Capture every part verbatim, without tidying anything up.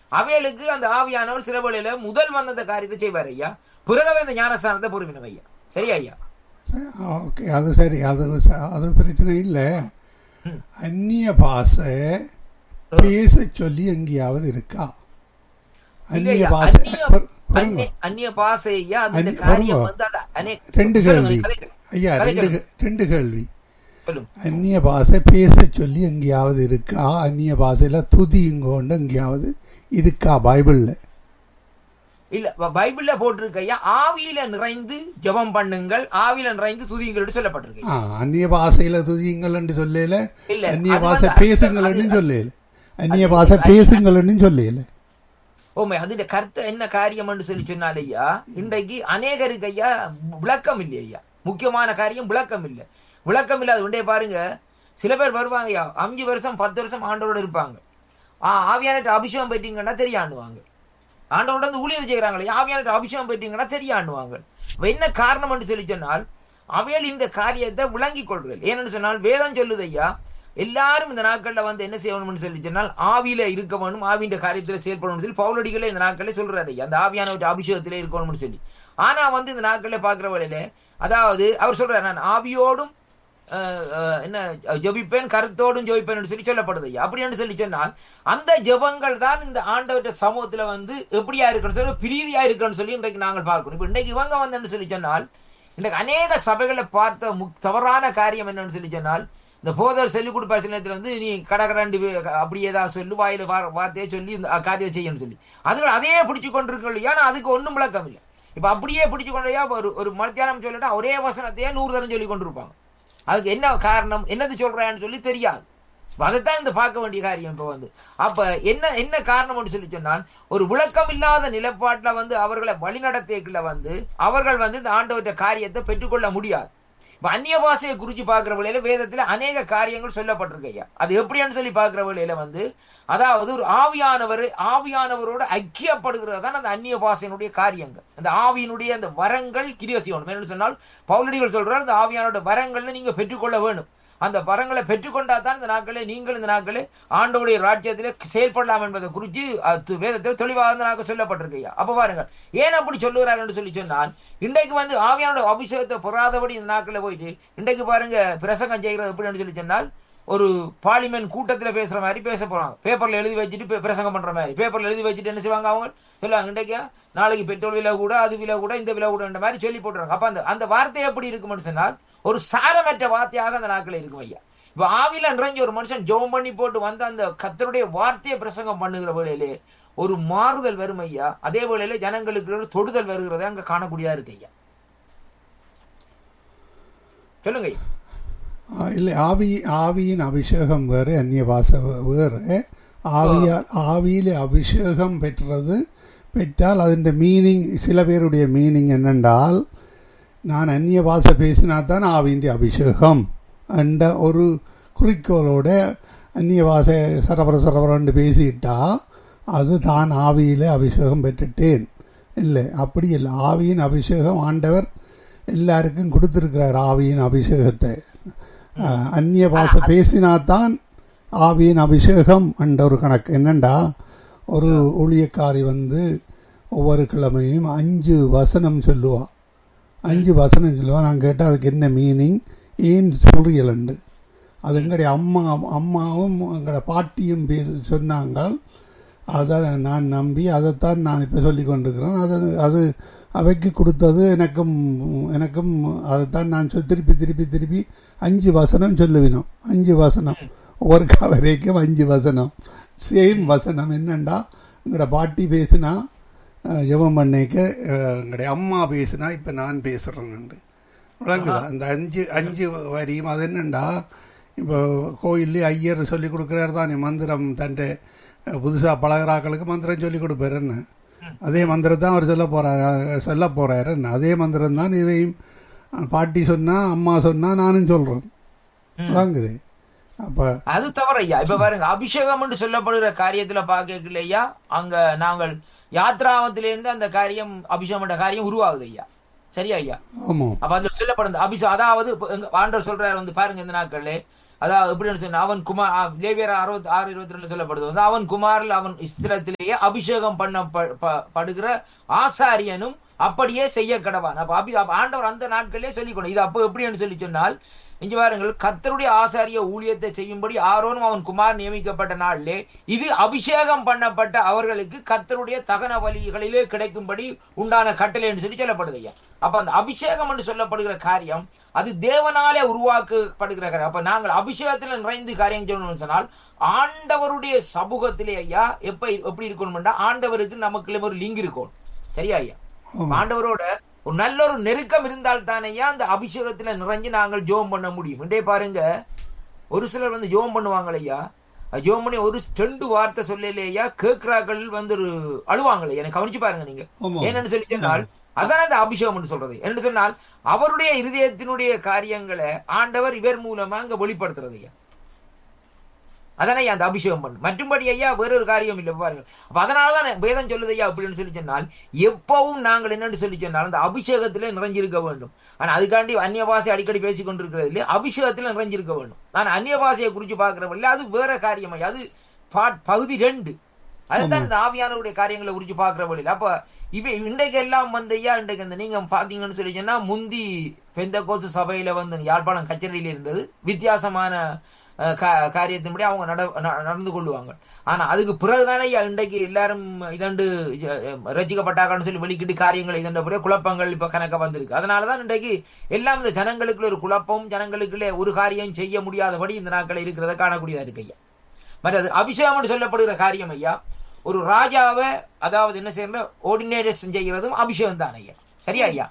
அவைகளுக்கு அந்த ஆவியானவர் சில வேளையில முதல் வந்த காரியத்தை செய்வார் ஐயா, பிறகவே இந்த ஞானஸ்தானத்தை பொறுப்பினும் ஐயா. சரியா ஐயா? ஓகே, அது சரி, அது அது பிரச்சனை இல்லை. அந்நிய பாஷை பேச சொல்லி எங்கேயாவது இருக்கா? அந்நிய பாஷை அந்நிய பாஷை ஐயா, ரெண்டு கேள்வி ஐயா, ரெண்டு ரெண்டு கேள்வி. அந்நிய பாஷை பேச சொல்லி எங்கேயாவது இருக்கா? அந்நிய பாஷையில துதிங்கோண்டு எங்கேயாவது இருக்கா பைபிள்ல? இல்ல, பைபிள்ல போட்டிருக்க ஐயா, ஆவியில நிறைந்து ஜெபம் பண்ணுங்கள், ஆவியில நிறைந்து துதியுங்கள் சொல்லப்பட்டிருக்கு. அந்நிய பாஷையில துதியுங்கள் என்று சொல்லல, அந்நிய பாஷை பேசுங்கள் சொல்லல, அந்நிய பாஷை பேசுங்கள் சொல்லல. ஓமே, அதுல கருத்து என்ன காரியம் என்று சொல்லி சொன்னால் ஐயா, இன்றைக்கு அநேகருக்கு ஐயா விளக்கம் இல்லை ஐயா. முக்கியமான காரியம் விளக்கம் இல்லை. விளக்கம் இல்லாத உண்டே பாருங்க, சில பேர் வருவாங்க ஐயா, அஞ்சு வருஷம் பத்து வருஷம் ஆண்டோட இருப்பாங்க. ஆஹ் ஆவியானட்டு அபிஷேகம் பெற்றீங்கன்னா தெரியாண்டுவாங்க. ஆண்டோட வந்து ஊழியர் செய்கிறாங்களே, ஆவியானட்டு அபிஷேகம் பெற்றீங்கன்னா தெரியாண்டுவாங்க. என்ன காரணம் என்று சொல்லி சொன்னால், அவையில் இந்த காரியத்தை விளங்கி கொள்கிறேன். ஏன்னு சொன்னால் வேதம் சொல்லுது ஐயா, எல்லாரும் இந்த நாட்கள்ல வந்து என்ன செய்யணும்னு சொல்லி சொன்னால் ஆவியில இருக்க வேணும், ஆவியின் காரியத்துல செயல்படணும்னு சொல்லி பவுலடிகளே இந்த நாட்களே சொல்றாரு ஐயா, அந்த ஆவியானவற்றை அபிஷேகத்திலே இருக்கணும்னு சொல்லி. ஆனா வந்து இந்த நாட்கள்ல பாக்குற வழியில, அதாவது அவர் சொல்றாரு, நான் ஆவியோடும் என்ன ஜெபிப்பேன், கருத்தோடும் ஜெபிப்பேன் சொல்லி சொல்லப்படுது ஐயா. அப்படின்னு சொல்லி சொன்னால் அந்த ஜெபங்கள் தான் இந்த ஆண்டவற்ற சமூகத்துல வந்து எப்படியா இருக்குன்னு சொல்லி பிரீதியா இருக்குன்னு சொல்லி இன்றைக்கு நாங்கள் பார்க்கணும். இப்ப இன்றைக்கு இவங்க வந்து சொல்லி சொன்னால், இன்றைக்கு அநேக சபைகளை பார்த்த முக் தவறான காரியம் என்னன்னு சொல்லி சொன்னால், இந்த போதர் சொல்லிக் கொடுப்பார் சில நேரத்தில் வந்து நீ கடகடாண்டு அப்படியே தான் சொல்லு, வாயில வார்த்தையே சொல்லி இந்த காரியம் செய்யணும்னு சொல்லி அதுகள் அதையே பிடிச்சு கொண்டிருக்கோம். ஏன்னா அதுக்கு ஒன்றும் விளக்கம் இல்லை. இப்ப அப்படியே பிடிச்சு கொண்டையா ஒரு ஒரு மத்தியானம் சொல்லிட்டா ஒரே வசனத்தையே நூறு தரம் சொல்லி கொண்டிருப்பாங்க. அதுக்கு என்ன காரணம், என்னது சொல்றான்னு சொல்லி தெரியாது. அதைத்தான் இந்த பார்க்க வேண்டிய காரியம். இப்ப வந்து அப்ப என்ன என்ன காரணம்னு சொல்லி சொன்னால், ஒரு விளக்கம் இல்லாத நிலப்பாட்டுல வந்து அவர்களை வழிநடத்தியக்குள்ள வந்து அவர்கள் வந்து இந்த ஆண்டவற்ற காரியத்தை பெற்றுக்கொள்ள முடியாது. இப்ப அந்நிய பாஷையை குறிச்சு பார்க்கிற வேளையில வேதத்துல அநேக காரியங்கள் சொல்லப்பட்டிருக்கு ஐயா. அது எப்படின்னு சொல்லி பார்க்கிற வேளையில வந்து, அதாவது ஒரு ஆவியானவர் ஆவியானவரோட ஐக்கியப்படுகிறது தான் அந்த அந்நிய பாஷையினுடைய காரியங்கள். அந்த ஆவியினுடைய அந்த வரங்கள் கிரியை செய்யணும். என்ன சொன்னால் பவுலடிகள் சொல்றாரு, அந்த ஆவியானோட வரங்கள்ல நீங்க பெற்றுக்கொள்ள வேணும். அந்த வரங்களை பெற்றுக்கொண்டா தான் இந்த நாட்களே நீங்கள் இந்த நாட்களே ஆண்டவருடைய ராஜ்யத்திலே செயல்படலாம் என்பதை குறித்து அது வேதத்தில் தெளிவாக இந்த நாட்கள் சொல்லப்பட்டிருக்கையா. அப்ப பாருங்க ஏன் அப்படி சொல்லுகிறார் என்று சொல்லி சொன்னால், இன்றைக்கு வந்து ஆவியானோட அபிஷேகத்தை பொறாதபடி இந்த நாட்களில் போயிட்டு இன்றைக்கு பாருங்க பிரசங்கம் செய்கிறது எப்படின்னு சொல்லி சொன்னால், ஒரு பார்லிமெண்ட் கூட்டத்தில் பேசுற மாதிரி பேச போறாங்க. பேப்பர்ல எழுதி வச்சுட்டு பிரசங்கம் பண்ற மாதிரி பேப்பர்ல எழுதி வச்சுட்டு என்ன செய்வாங்க, அவங்க சொல்லுவாங்க இன்றைக்கு நாளைக்கு பெட்ரோல் விலை கூட, அது விலை கூட, இந்த விலை கூட மாதிரி சொல்லி போட்டுறாங்க. அப்ப அந்த அந்த வார்த்தை எப்படி இருக்கும்னு சொன்னால் ஒரு சாரமற்ற வார்த்தையாக அந்த நாட்கள் இருக்கும் ஐயா. இப்ப ஆவில நிறைஞ்ச ஒரு மனுஷன் ஜெபம் பண்ணி போட்டு வந்து அந்த கர்த்தருடைய வார்த்தையை பிரசங்கம் பண்ணுகிற வேளையிலே ஒரு மாறுதல் வரும் ஐயா. அதே வேளையில ஜனங்களுக்கு தொடுதல் வருகிறத அங்க காணக்கூடியதா இருக்கு ஐயா. சொல்லுங்க. இல்லை, ஆவி ஆவியின் அபிஷேகம் வேறு, அந்நிய பாஷை வேறு. ஆவியா ஆவியில அபிஷேகம் பெற்றது பெற்றால் அதன் மீனிங், சில பேருடைய மீனிங் என்னென்றால், நான் அந்நிய பாஷை பேசினா தான் ஆவியின் அபிஷேகம் என்ற ஒரு குறிக்கோளோட அந்நிய பாஷை சரபர சரபரன்னு பேசிட்டா அது தான் ஆவியில் அபிஷேகம் பெற்றுட்டேன். இல்லை, அப்படி இல்லை. ஆவியின் அபிஷேகம் ஆண்டவர் எல்லாருக்கும் கொடுத்துருக்கிறார். ஆவியின் அபிஷேகத்தை அந்நிய பாஷை பேசினாத்தான் ஆவியின் அபிஷேகம் என்ற ஒரு கணக்கு. என்னண்டா, ஒரு ஊழியக்காரி வந்து ஒவ்வொரு கிழமையும் அஞ்சு வசனம் சொல்லுவாள். அஞ்சு வசனம் சொல்லுவாள். நான் கேட்டால் அதுக்கு என்ன மீனிங், ஏன் சொல்றீங்களண்டு. அது எங்களுடைய அம்மா அம்மாவும் எங்களோட பாட்டியும் பேச சொன்னாங்க. அதை நான் நம்பி அதைத்தான் நான் இப்போ சொல்லி கொண்டிருக்கிறேன். அது அது அவைக்கு கொடுத்தது எனக்கும் எனக்கும் அதைத்தான் நான் சொல் திருப்பி திருப்பி திருப்பி அஞ்சு வசனம் சொல்லுவினோம். அஞ்சு வசனம், ஒவ்வொரு கவரைக்கும் அஞ்சு வசனம், சேம் வசனம். என்னண்டா, எங்களோட பாட்டி பேசினா ஜெபம் பண்ணிக்க, எங்களுடைய அம்மா பேசினா இப்போ நான் பேசுகிறேன்னு விளங்குதா. அந்த அஞ்சு அஞ்சு வரியும் அது என்னண்டா, இப்போ கோயிலே ஐயர் சொல்லி கொடுக்குறாரு தானே மந்திரம், தன்னை புதுசாக பழகிறாக்களுக்கு மந்திரம் சொல்லி கொடுப்பார். என்ன அதே மந்திரம் தான் அவர் சொல்ல போகிறார் சொல்ல போகிறாரு. என்ன அதே மந்திரம் தான் இதையும் பாட்டி சொன்னா அம்மா சொன்னா நானும் சொல்கிறேன். விளங்குது. அப்ப அது தவறு ஐயா. இப்ப பாருங்க, அபிஷேகம் என்று சொல்லப்படுகிற காரியத்துல பாக்கல ஐயா, அங்க நாங்கள் யாத்ராவத்திலிருந்து அந்த காரியம் அபிஷேகம் காரியம் உருவாகுது ஐயா. சரியா ஐயா? அப்ப அதுல சொல்லப்படுது அபிஷேகம். அதாவது ஆண்டவர் சொல்றாரு வந்து பாருங்க, இந்த நாட்கள்ல அதாவது எப்படின்னு சொன்னா அவன் குமார் லேவியர் அறுபத்தி ஆறு இருபத்தி ரெண்டு சொல்லப்படுது வந்து அவன் குமாரில் அவன் இஸ்ரத்திலேயே அபிஷேகம் பண்ணப்படுகிற ஆசாரியனும் அப்படியே செய்ய கடவான். அப்ப அபி ஆண்டவர் அந்த நாட்களே சொல்லிக்கணும். இது அப்போ எப்படின்னு சொல்லி சொன்னால் இங்க பாருங்கள், கர்த்தருடைய ஆசாரிய ஊழியத்தை செய்யும்படி ஆரோனும் அவன் குமார் நியமிக்கப்பட்ட நாளிலே இது அபிஷேகம் பண்ணப்பட்ட அவர்களுக்கு கர்த்தருடைய தகன வழிகளிலே கிடைக்கும்படி உண்டான கட்டளை என்று சொல்லி சொல்லப்படுது ஐயா. அப்ப அந்த அபிஷேகம் என்று சொல்லப்படுகிற காரியம் அது தேவனாலே உருவாக்கப்படுகிற காரியம். அப்ப நாங்கள் அபிஷேகத்தில் நிறைந்து காரியம் சொல்லணும்னு சொன்னால் ஆண்டவருடைய சமூகத்திலே ஐயா எப்ப எப்படி இருக்கணும்னா ஆண்டவருக்கு நமக்குள்ள ஒரு லிங்க் இருக்கும். சரியா ஐயா? ஆண்டவரோட ஒரு நல்ல ஒரு நெருக்கம் இருந்தால் தானேயா அந்த அபிஷேகத்துல நிறைஞ்சு நாங்கள் ஜோம் பண்ண முடியும். இன்றைய பாருங்க, ஒரு சிலர் வந்து ஜோம் பண்ணுவாங்க ஐயா, ஜோம் பண்ணி ஒரு ரெண்டு வார்த்தை சொல்லலையா கேட்கிறார்கள் வந்து ஒரு அழுவாங்களே. எனக்கு கவனிச்சு பாருங்க நீங்க என்னன்னு சொல்லி சொன்னால் அதான் அந்த அபிஷேகம் சொல்றது. என்று சொன்னால் அவருடைய இருதயத்தினுடைய காரியங்களை ஆண்டவர் இவர் மூலமா அங்க வெளிப்படுத்துறது ஐயா. அதானே அந்த அபிஷேகம் பண்ணு. மற்றும்படி ஐயா வேற ஒரு காரியம் இல்லை பாருங்க. அப்ப அதனாலதான் வேதம் சொல்லுது ஐயா அப்படின்னு சொல்லி சொன்னால் எப்பவும் நாங்கள் என்னன்னு சொல்லி சொன்னால் அந்த அபிஷேகத்திலே நிறைஞ்சிருக்க வேண்டும். ஆனா அதுக்காண்டி அந்நிய பாஷை அடிக்கடி பேசிக் கொண்டிருக்கிறது இல்லையா, அபிஷேகத்தில நிறைஞ்சிருக்க வேண்டும். நான் அந்நிய பாஷையை குறிச்சு பாக்குறவங்க அது வேற காரியம் ஐயா, அது பகுதி ரெண்டு. அதுதான் இந்த ஆவியானவருடைய காரியங்களை குறிச்சு பாக்குற வழியில். அப்ப இப்ப இன்றைக்கு எல்லாம் வந்து ஐயா இன்றைக்கு அந்த நீங்க பாத்தீங்கன்னு சொல்லி சொன்னா முந்தி பெந்தகோஸ்து சபையில வந்து யாழ்ப்பாணம் கச்சேரியில இருந்தது வித்தியாசமான காரியத்தின்படி அவங்க நடந்து கொள்ளுவாங்க. ஆனா அதுக்கு பிறகுதானே இன்றைக்கு எல்லாரும் இதண்டு ரசிக்கப்பட்டாங்கன்னு சொல்லி வெளிக்கிட்டு காரியங்கள் இதண்ட பிறகு குழப்பங்கள் இப்ப கணக்க வந்திருக்கு. அதனாலதான் இன்றைக்கு எல்லாம் இந்த ஜனங்களுக்குள்ள ஒரு குழப்பம், ஜனங்களுக்குள்ளே ஒரு காரியம் செய்ய முடியாதபடி இந்த நாட்கள் இருக்கிறத காணக்கூடியதா இருக்கு ஐயா. மற்றது அபிஷேகம் சொல்லப்படுகிற காரியம் ஐயா, ஒரு ராஜாவை அதாவது என்ன செய்யற ஆர்டினேஷன் செய்கிறதும் அபிஷேகம் தான் ஐயா. சரியா ஐயா?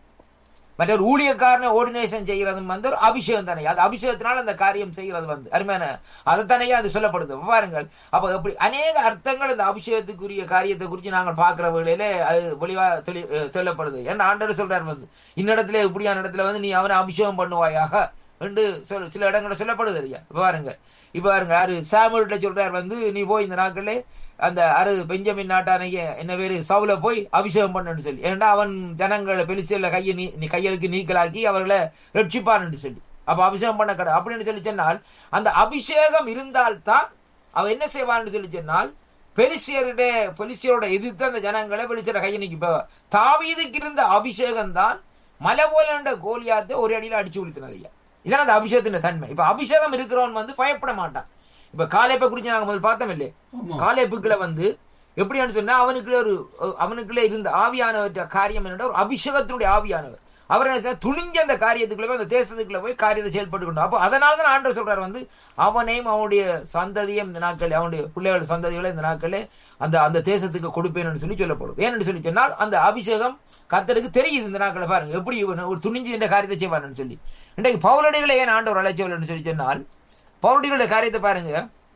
மற்ற ஒரு ஊழியக்காரனை ஆர்டினேஷன் செய்யறதும் வந்து ஒரு அபிஷேகம் தானே. அது அபிஷேகத்தினால அந்த காரியம் செய்கிறது வந்து அருமையான அதைத்தானையா அது சொல்லப்படுது. பாருங்கள், அப்ப எப்படி அநேக அர்த்தங்கள் இந்த அபிஷேகத்துக்குரிய காரியத்தை குறித்து நாங்கள் பார்க்கிற வேளையில அது வெளிவா தெளி சொல்லப்படுது. ஏன்னா ஆண்டவர் சொல்றாரு வந்து இன்னிடத்துல இப்படியான இடத்துல வந்து நீ அவனை அபிஷேகம் பண்ணுவாயாக என்று சொல் சில இடங்களை சொல்லப்படுது இல்லையா. இப்ப பாருங்க இப்ப பாருங்க யாரு சாமுவேல்கிட்ட சொல்றாரு வந்து நீ போய் இந்த நாட்களே அந்த அரு பெஞ்சமின் நாட்டானைய என்ன பேரு சவுல போய் அபிஷேகம் பண்ணுன்னு சொல்லி, ஏன்னா அவன் ஜனங்களை பெலிசியல்ல கையை நீ கையெழுக்கு நீக்கலாக்கி அவர்களை ரட்சிப்பான்னு சொல்லி. அப்ப அபிஷேகம் பண்ண கடை அப்படின்னு சொல்லி சொன்னால் அந்த அபிஷேகம் இருந்தால்தான் அவன் என்ன செய்வான்னு சொல்லி சொன்னால் பெலிசியருடைய பெலிசியரோட எதிர்த்து அந்த ஜனங்களை பெலிசியர கையை நீக்கி போவ. தாவீதுக்கு இருந்த அபிஷேகம் தான் மலை போல கோலியாத்தை ஒரு அடியில அடிச்சு விழுத்தினது ஐயா. இதான் அந்த அபிஷேகத்தின் தன்மை. இப்ப அபிஷேகம் இருக்கிறவன் வந்து பயப்பட மாட்டான். இப்ப காலேப்பை குறிச்சு நாங்க முதல் பார்த்தோம் இல்லையே, காலேப்புக்குள்ள வந்து எப்படின்னு சொன்னா அவனுக்குள்ள ஒரு அவனுக்குள்ள இருந்த ஆவியானவர் காரியம் என்னோட ஒரு அபிஷேகத்தினுடைய ஆவியானவர் அவர் என்ன துணிஞ்ச அந்த காரியத்துக்குள்ள போய் அந்த தேசத்துக்குள்ள போய் காரியத்தை செயல்பட்டு கொண்டு. அப்போ அதனாலதான் ஆண்டவர் சொல்றாரு வந்து அவனையும் அவனுடைய சந்ததியும் இந்த நாட்கள் அவனுடைய பிள்ளைகள் சந்ததிகளை இந்த நாட்களே அந்த அந்த தேசத்துக்கு கொடுப்பேன்னு சொல்லி சொல்லப்படுது. ஏன்னு சொல்லி சொன்னால் அந்த அபிஷேகம் கர்த்தருக்கு தெரியுது. இந்த நாட்களை பாருங்க எப்படி ஒரு துணிஞ்சு இந்த காரியத்தை செய்வான்னு சொல்லி. இன்றைக்கு பவுலடிகளை ஏன் ஆண்டவர் அழைச்சவள்னு சொல்லி சொன்னால் பவுலடிகளுடைய காரியத்தை பாருங்க,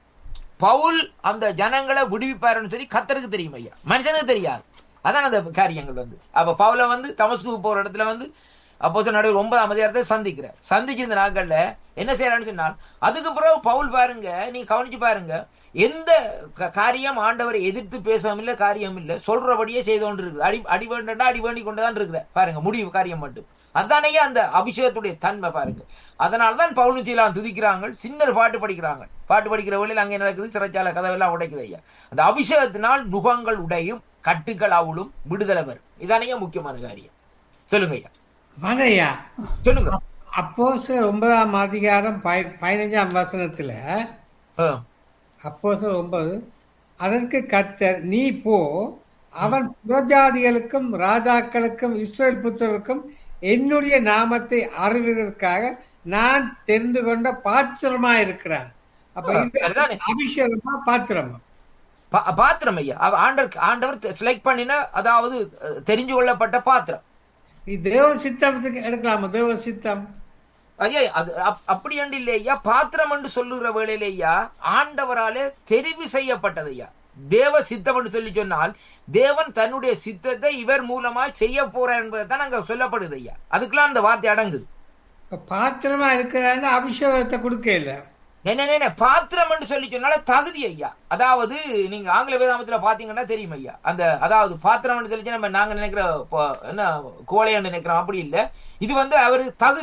பவுல் அந்த ஜனங்களை விடுவிப்பாருன்னு சொல்லி கர்த்தருக்கு தெரியும் ஐயா, மனுஷனுக்கு தெரியாது. அதான் அந்த காரியங்கள் வந்து அப்ப பவுல வந்து தமஸ்குக்கு போற இடத்துல வந்து அப்போஸ்தலர் நடுவில் ஒன்பதாம் அதிகாரத்தை சந்திக்கிறார். சந்திச்சு இந்த நாட்கள்ல என்ன செய்யறான்னு சொன்னால் அதுக்கு பிறகு பவுல் பாருங்க, நீங்க கவனிச்சு பாருங்க, எந்த காரியம் ஆண்டவரை எதிர்த்து பேசவும் இல்லை, காரியம் இல்லை, சொல்றபடியே செய்து கொண்டு இருக்குது. அடி அடி வேண்டா அடி வேண்டி கொண்டுதான் இருக்கிற பாருங்க முடிவு காரியம் மட்டும். அதானையே அந்த அபிஷேகத்துடைய தன்மை பாருங்க. அதனாலதான் பவுலும் சீலாவும் துதிக்கிறாங்க, சின்ன பாட்டு படிக்கிறாங்க. பாட்டு படிக்கிற வழியில் அங்கே நடக்குது, சிறைச்சாலை கதவெல்லாம் உடைக்குது ஐயா. அந்த அபிஷேகத்தினால் நுகங்கள் உடையும், கட்டுக்கள் அவளும், விடுதலை வரும். இதானையே முக்கியமான காரியம். சொல்லுங்க ஐயா. ஐயா சொல்லுங்க. அப்போஸ்தலர் ஒன்பதாம் அதிகாரம் பதினைஞ்சாம் வசனத்துல அப்போஸ்தலர் ஒன்பது, அதற்கு கர்த்தர் நீ போ, அவன் புறஜாதிகளுக்கும் ராஜாக்களுக்கும் இஸ்ரவேல் புத்திரருக்கும் என்னுடைய நாமத்தை அறிவதற்காக நான் தெரிந்து கொண்ட பாத்திரமா இருக்கிறான். அப்ப அபிஷேகமா பாத்திரமா பாத்திரம் ஐயா. ஆண்டவர் ஆண்டவர் செலக்ட் பண்ணின அதாவது தெரிஞ்சு கொள்ளப்பட்ட பாத்திரம். தேவ சித்தத்துக்கு எடுக்கலாமா? தேவ சித்தம் ஐயா அது அப்படி என்று இல்லையா, பாத்திரம் என்று சொல்லுகிற வேளையிலேயா ஆண்டவராலே தெரிவு செய்யப்பட்டது ஐயா. தேவ சித்தம் என்று சொல்லி சொன்னால் தேவன் தன்னுடைய சித்தத்தை இவர் மூலமா செய்ய போறார் என்பதுதான் அங்க சொல்லப்படுது ஐயா. அதுக்கெல்லாம் அந்த வார்த்தை அடங்குது. பாத்திரமா இருக்கிற அபிஷேகத்தை கொடுக்க இல்ல என்ன பாத்திரம் என்று சொல்லி சொன்னால தகுதி ஐயா. அதாவது நீங்க ஆங்கில வேதாமத்துல பாத்தீங்கன்னா தெரியும் ஐயா, அந்த அதாவது பாத்திரம் சொல்லி நம்ம நாங்க நினைக்கிற என்ன கோலைன்னு நினைக்கிறோம் அப்படி இல்லை. இது வந்து அவரு தகுதி.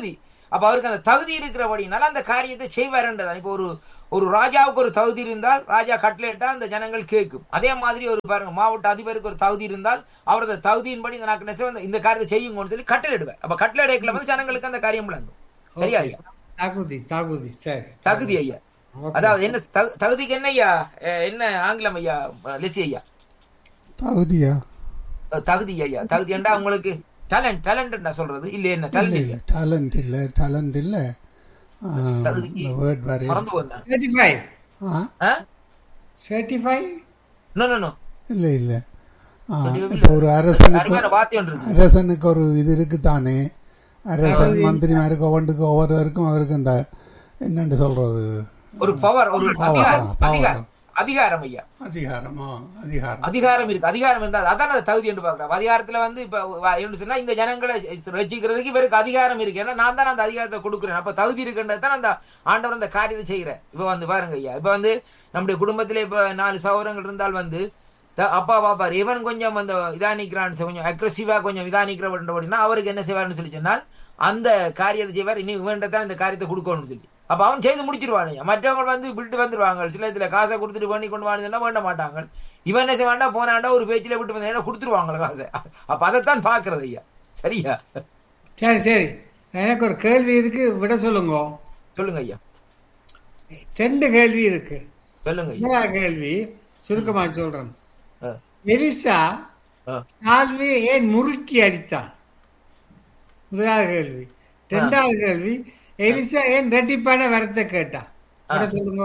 அப்ப அவருக்கு அந்த தகுதி இருக்கிறபடினால அந்த காரியத்தை செய்வாருன்றதான். இப்போ ஒரு ஒரு ராஜாவுக்கு ஒரு தகுதி இருந்தால் ராஜா கட்டளையிட்டா அந்த ஜனங்கள் கேட்கும். அதே மாதிரி ஒரு பாருங்க மாவட்ட அதிபருக்கு ஒரு தகுதி இருந்தால் அவரது தகுதியின்படி இந்த நாக்கு நெசவு இந்த காரியத்தை செய்யுங்கன்னு சொல்லி கட்டளையிடுவார். அப்ப கட்டளையிடல வந்து ஜனங்களுக்கு அந்த காரியம் விளங்கும். சரியா ஐயா? தகுதி தகுதி சரி தகுதி ஐயா. அதாவது என்ன தகுதிக்கு என்ன ஐயா, என்ன ஆங்கிலம் ஐயா லெசி ஐயா? தகுதியா? தகுதி ஐயா, தகுதி என்றா உங்களுக்கு டேலண்ட் டேலண்ட் நான் சொல்றது இல்ல, என்ன டேலண்ட் இல்ல, டேலண்ட் இல்ல, டேலண்ட் இல்ல, வேர்ட் வேற மறந்து போறேன். சர்டிஃபை ஆ சர்டிஃபை இல்ல இல்ல. இப்போ ஒரு அரசனுக்கு அரசனுக்கு ஒரு இது இருக்குதானே, அரசன் மந்திரிமாருக்கு ஒவ்வொன்றுக்கு ஒவ்வொருவருக்கும் அவருக்கு இந்த என்னன்னு சொல்றது ஒரு பவர், ஒரு அதிகாரம் அதிகாரம் ஐயா. அதிகாரமா அதிகாரம் அதிகாரம் இருக்கு. அதிகாரம் இருந்தால் அதான் அந்த தகுதி என்று பாக்குறோம். அதிகாரத்துல வந்து இப்ப என்ன சொன்னா இந்த ஜனங்களை ரசிக்கிறதுக்கு இவருக்கு அதிகாரம் இருக்கு. ஏன்னா நான் தான் அந்த அதிகாரத்தை கொடுக்குறேன். அப்ப தகுதி இருக்குன்றது தான் அந்த ஆண்டவர் அந்த காரியத்தை செய்யறேன். இப்ப வந்து பாருங்க ஐயா, இப்ப வந்து நம்முடைய குடும்பத்திலே இப்ப நாலு சகோதரங்கள் இருந்தால் வந்து அப்பா பாப்பாரு இவன் கொஞ்சம் அந்த இதா நிக்கிறான்னு கொஞ்சம் அக்ரெசிவா கொஞ்சம் இதா நிக்கிறவன் அப்படின்னா அவருக்கு என்ன செய்வாருன்னு சொல்லி சொன்னால் அந்த காரியத்தை செய்வார். இனி இவன்தான் இந்த காரியத்தை கொடுக்கணும்னு சொல்லி அப்ப அவன் செய்து முடிச்சிருவானுங்க. மற்றவங்க வந்து விட்டு வந்துருவாங்க. சில இதுல காசை கொடுத்துட்டு பண்ணி கொண்டு வாங்க வேண்ட மாட்டாங்க. இவன் என்ன செய்வாண்டா போனாண்டா ஒரு பேச்சில விட்டு வந்தா கொடுத்துருவாங்க காசை. அப்ப அதைத்தான் பாக்குறது ஐயா. சரியா? சரி சரி. எனக்கு ஒரு கேள்வி இருக்கு, விட சொல்லுங்க. சொல்லுங்க ஐயா. ரெண்டு கேள்வி இருக்கு. சொல்லுங்க. முதலாவது கேள்வி சுருக்கமா சொல்றேன். எலிசா சால்வையை ஏன் முறுக்கி அடித்தான்? முதலாவது கேள்வி. இரண்டாவது கேள்வி, எலிசா ஏன் ரெட்டிப்பான வரத்தை கேட்டா? சொல்லுங்க.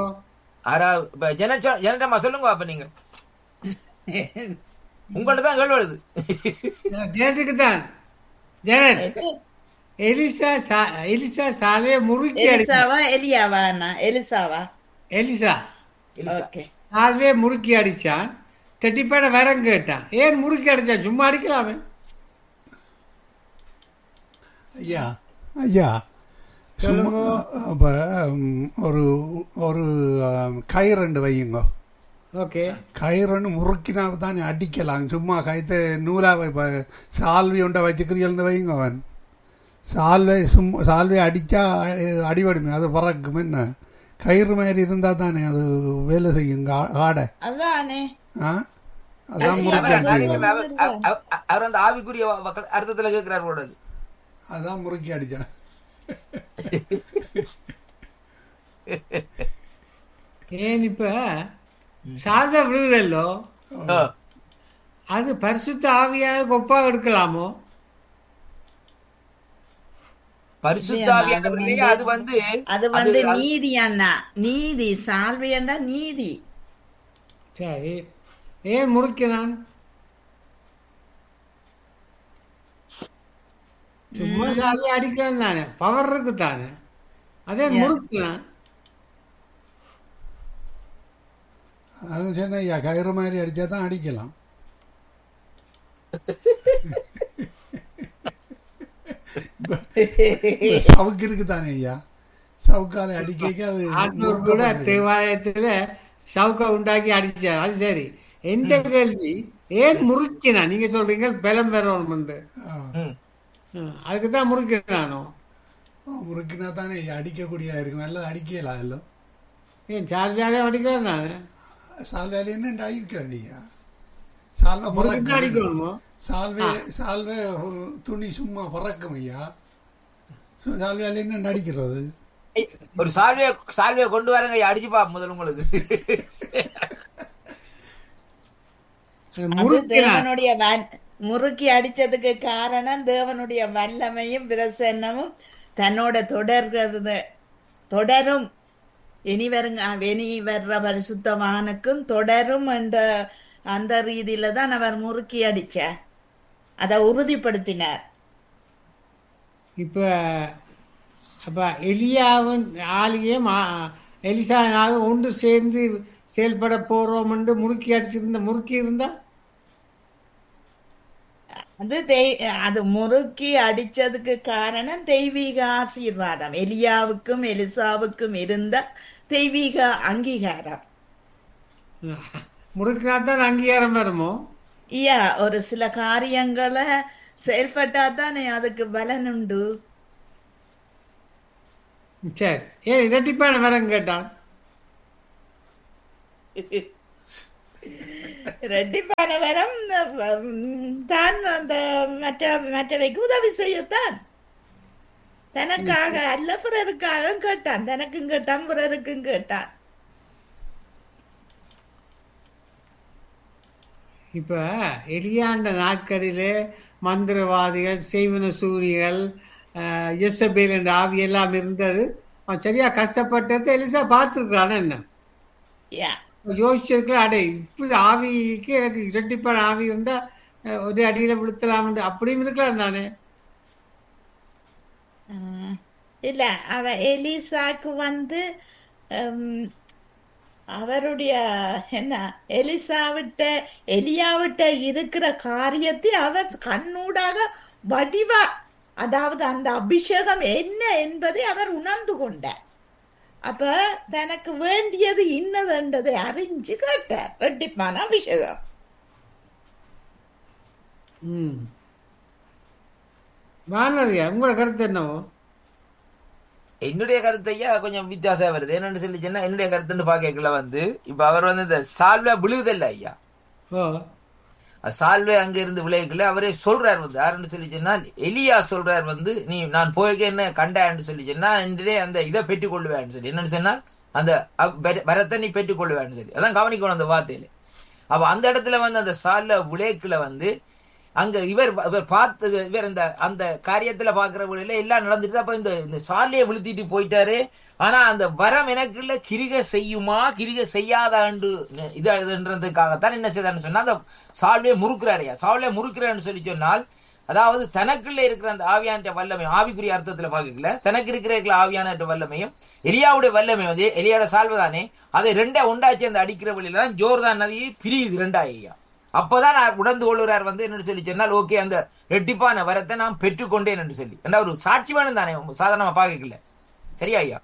ஜனமா சொல்லுங்க. அப்ப நீங்க உங்கள்ட்ட தான் கேள்வி வருது. ஜனத்துக்கு தான். ஜனன் எலிசா எலிசா சால்வையை முறுக்கி எலிசாவா எலியாவானா? எலிசாவா? எலிசா சால்வையை முறுக்கி அடிச்சான், ரெட்டிப்பான வரம் கேட்டான். ஏன் முறுக்கி அடிச்சான்? சும்மா அடிக்கலாமே ஐயா. ஐயா ஒரு ஒரு கயிறு வையுங்க. ஓகே, கயிறுன்னு முறுக்கினா தானே அடிக்கலாம். சும்மா கயிற்று நூலாக சால்வி உண்டை வச்சுக்கிறீங்கன்னு வையுங்க. அவன் சால்வை சும்மா சால்வை அடித்தா அடிபடுமே, அது பறக்கும். என்ன கயிறு மாதிரி இருந்தால் தானே அது வேலை செய்யும் ஆடை. அதானே. ஆ அதான் முறுக்கி அடிச்சு. அவர் அந்த ஆவிக்குரிய அர்த்தத்தில் கேட்கிறார். அதான் முறுக்கி அடித்தான். ஏன் இப்ப சால்வை விழுதல்லோ, அது பரிசுத்த ஆவியாக கொப்பா எடுக்கலாமோ? பரிசுத்த ஆவியானவர்களே அது வந்து அது வந்து நீதி அண்ணா, நீதி. சால்வை அண்ணா நீதி. சரி, ஏன் முறுக்கிறான்? சும்மா சால்வை அடிக்கலாம் தானே, பவர் இருக்கு தானே, அதே முறுக்கிறான். அது சொன்ன ஐயா, கயிறு மாதிரி அடிச்சா தான் அடிக்கலாம். சவுக்கு இருக்கு தானே ஐயா, சவுக்கால அடிக்க அது கூட தேவாலயத்துல சவுக்கா உண்டாக்கி அடிச்சார். அது சரி. எந்த கேள்வி, ஏன் முறுக்கினா? நீங்க சொல்றீங்க பலம் பெறணும், அதுக்குதான் முறுக்கினானோ. முறுக்கினா தானே அடிக்கக்கூடிய இருக்கும். எல்லாம் அடிக்கலாம். எல்லாம் ஏன் சால்வையாலே அடிக்கலாம் தானே? சால்வையில என்ன அடிக்கிறது ஐயா? சால்வை அடிக்கணுமோ? சால்வே சால்வே துணி சும்மா பறக்கும் ஐயா. சால்வையால என்ன அடிக்கிறது? ஒரு சால்வையை சால்வையை கொண்டு வரங்க ஐயா, அடிச்சு பா முதல் உங்களுக்கு. தேவனுடைய முறுக்கி அடிச்சதுக்கு காரணம் தேவனுடைய வல்லமையும் பிரசன்னமும் தன்னோட தொடர்கிறது தொடரும். இனி வருங்க இனி வர்ற பரிசுத்தவானுக்கும் தொடரும் என்ற அந்த ரீதியில தான் அவர் முறுக்கி அடிச்சார், அதை உறுதிப்படுத்தினார். இப்ப அப்ப எலியாவும் ஆலியும் எலிசாவும் ஒன்று சேர்ந்து செயல்பட போறோம் என்று முறுக்கி அடிச்சிருந்த முறுக்கி இருந்தா அது தெய் அது முறுக்கி அடிச்சதுக்கு காரணம் தெய்வீக ஆசீர்வாதம். எலியாவுக்கும் எலிசாவுக்கும் இருந்த தெய்வீக அங்கீகாரம். முறுக்கினா தான் அங்கீகாரம் வருமோ? ஐயா, ஒரு சில காரியங்களை செயல்பட்டா தானே அதுக்கு பலன் உண்டு. சரி, ஏன் இரட்டிப்பான வரம் கேட்டான்? ரெட்டிப்பான வரம் உம், தான் அந்த மற்ற மற்றவைக்கு உதவி செய்யத்தான். தனக்காக அல்ல பிறருக்காக கேட்டான். தனக்கும் கேட்டான், பிறருக்கும் கேட்டான். இப்ப எலியாண்ட நாட்களிலே மந்திரவாதிகள், செய்வன சூரிகள், எசபேல் என்ற ஆவி எல்லாம் இருந்தது. அவன் சரியா கஷ்டப்பட்டதை எலிசா பார்த்துருக்கான என்ன யா யோசிச்சிருக்கல, அடே இப்படி ஆவிக்கு எனக்கு இரட்டிப்பான ஆவி இருந்தா அஹ், ஒரு அடியில விழுத்தலாம் அப்படின்னு இருக்கலாம் தானே. ஆஹ், இல்ல அவ எலிசாக்கு வந்து ஹம், அவருடைய என்ன எலிசாவிட்ட எலியாவிட்ட இருக்கிற காரியத்தை அவர் கண்ணூடாக வடிவா, அதாவது அந்த அபிஷேகம் என்ன என்பதை அவர் உணர்ந்து கொண்டார். அப்ப தனக்கு வேண்டியது இன்னதென்றதை அறிஞ்சு கேட்டார். ரெட்டிப்பான அபிஷேகம். ம் வானதியா, உங்களோட கருத்து என்னவோ? என்னுடைய கருத்தையா கொஞ்சம் வித்தியாசம் வருது. என்னன்னு சொல்லி சொன்னா என்னுடைய கருத்துன்னு பாக்கல வந்து இப்ப அவர் வந்து இந்த சால்வை விழுகுதில்ல ஐயா, ஓ அது சால்வை அங்க இருந்து விளையக்குள்ள அவரே சொல்றார் வந்து யாருன்னு சொல்லி சொன்னால் எலியா சொல்றார் வந்து நீ நான் போய்க்க என்ன கண்டான்னு சொல்லி சொன்னா என்றே அந்த இதை பெற்றுக் கொள்ளுவேன்னு சொல்லி என்னன்னு சொன்னால் அந்த அப்~ வர- வரத்தை நீ பெற்றுக் கொள்ளுவேன்னு சொல்லி அதான் கவனிக்கணும் அந்த வார்த்தையில. அப்ப அந்த இடத்துல வந்து அந்த சால்ல விளையக்குள்ள வந்து அங்க இவர் இவர் பார்த்து இவர் இந்த அந்த காரியத்துல பாக்குற வழியில எல்லாம் நடந்துட்டு அப்ப இந்த இந்த சாலையை விழுத்திட்டு போயிட்டாரு. ஆனா அந்த வரம் எனக்குள்ள கிரிகை செய்யுமா கிரிகை செய்யாதாண்டு இதுன்றதுக்காகத்தான் என்ன செய்தான்னு சொன்னா அந்த சால்வையை முறுக்குறாருயா. சால்வையை முறுக்குறான்னு சொல்லி சொன்னால் அதாவது தனக்குள்ள இருக்கிற அந்த ஆவியான வல்லமை, ஆவிக்குரிய அர்த்தத்துல பாக்கல தனக்கு இருக்கிற ஆவியான வல்லமையும் எலியாவுடைய வல்லமை வந்து எலியாவோட சால்வை தானே, அதை ரெண்டா உண்டாச்சு அந்த அடிக்கிற வழியில தான் ஜோர்தான் நதியை பிரியுது ரெண்டா ஐயா. அப்பதான் நான் உணர்ந்து கொள்ளுறார் வந்து என்னன்னு சொல்லி சொன்னால் ஓகே அந்த ரெட்டிப்பான வரத்தை நான் பெற்றுக்கொண்டேன் என்று சொல்லி என்ன ஒரு சாட்சி வேணும் தானே, சாதாரணமா பாக்கல. சரியா ஐயா?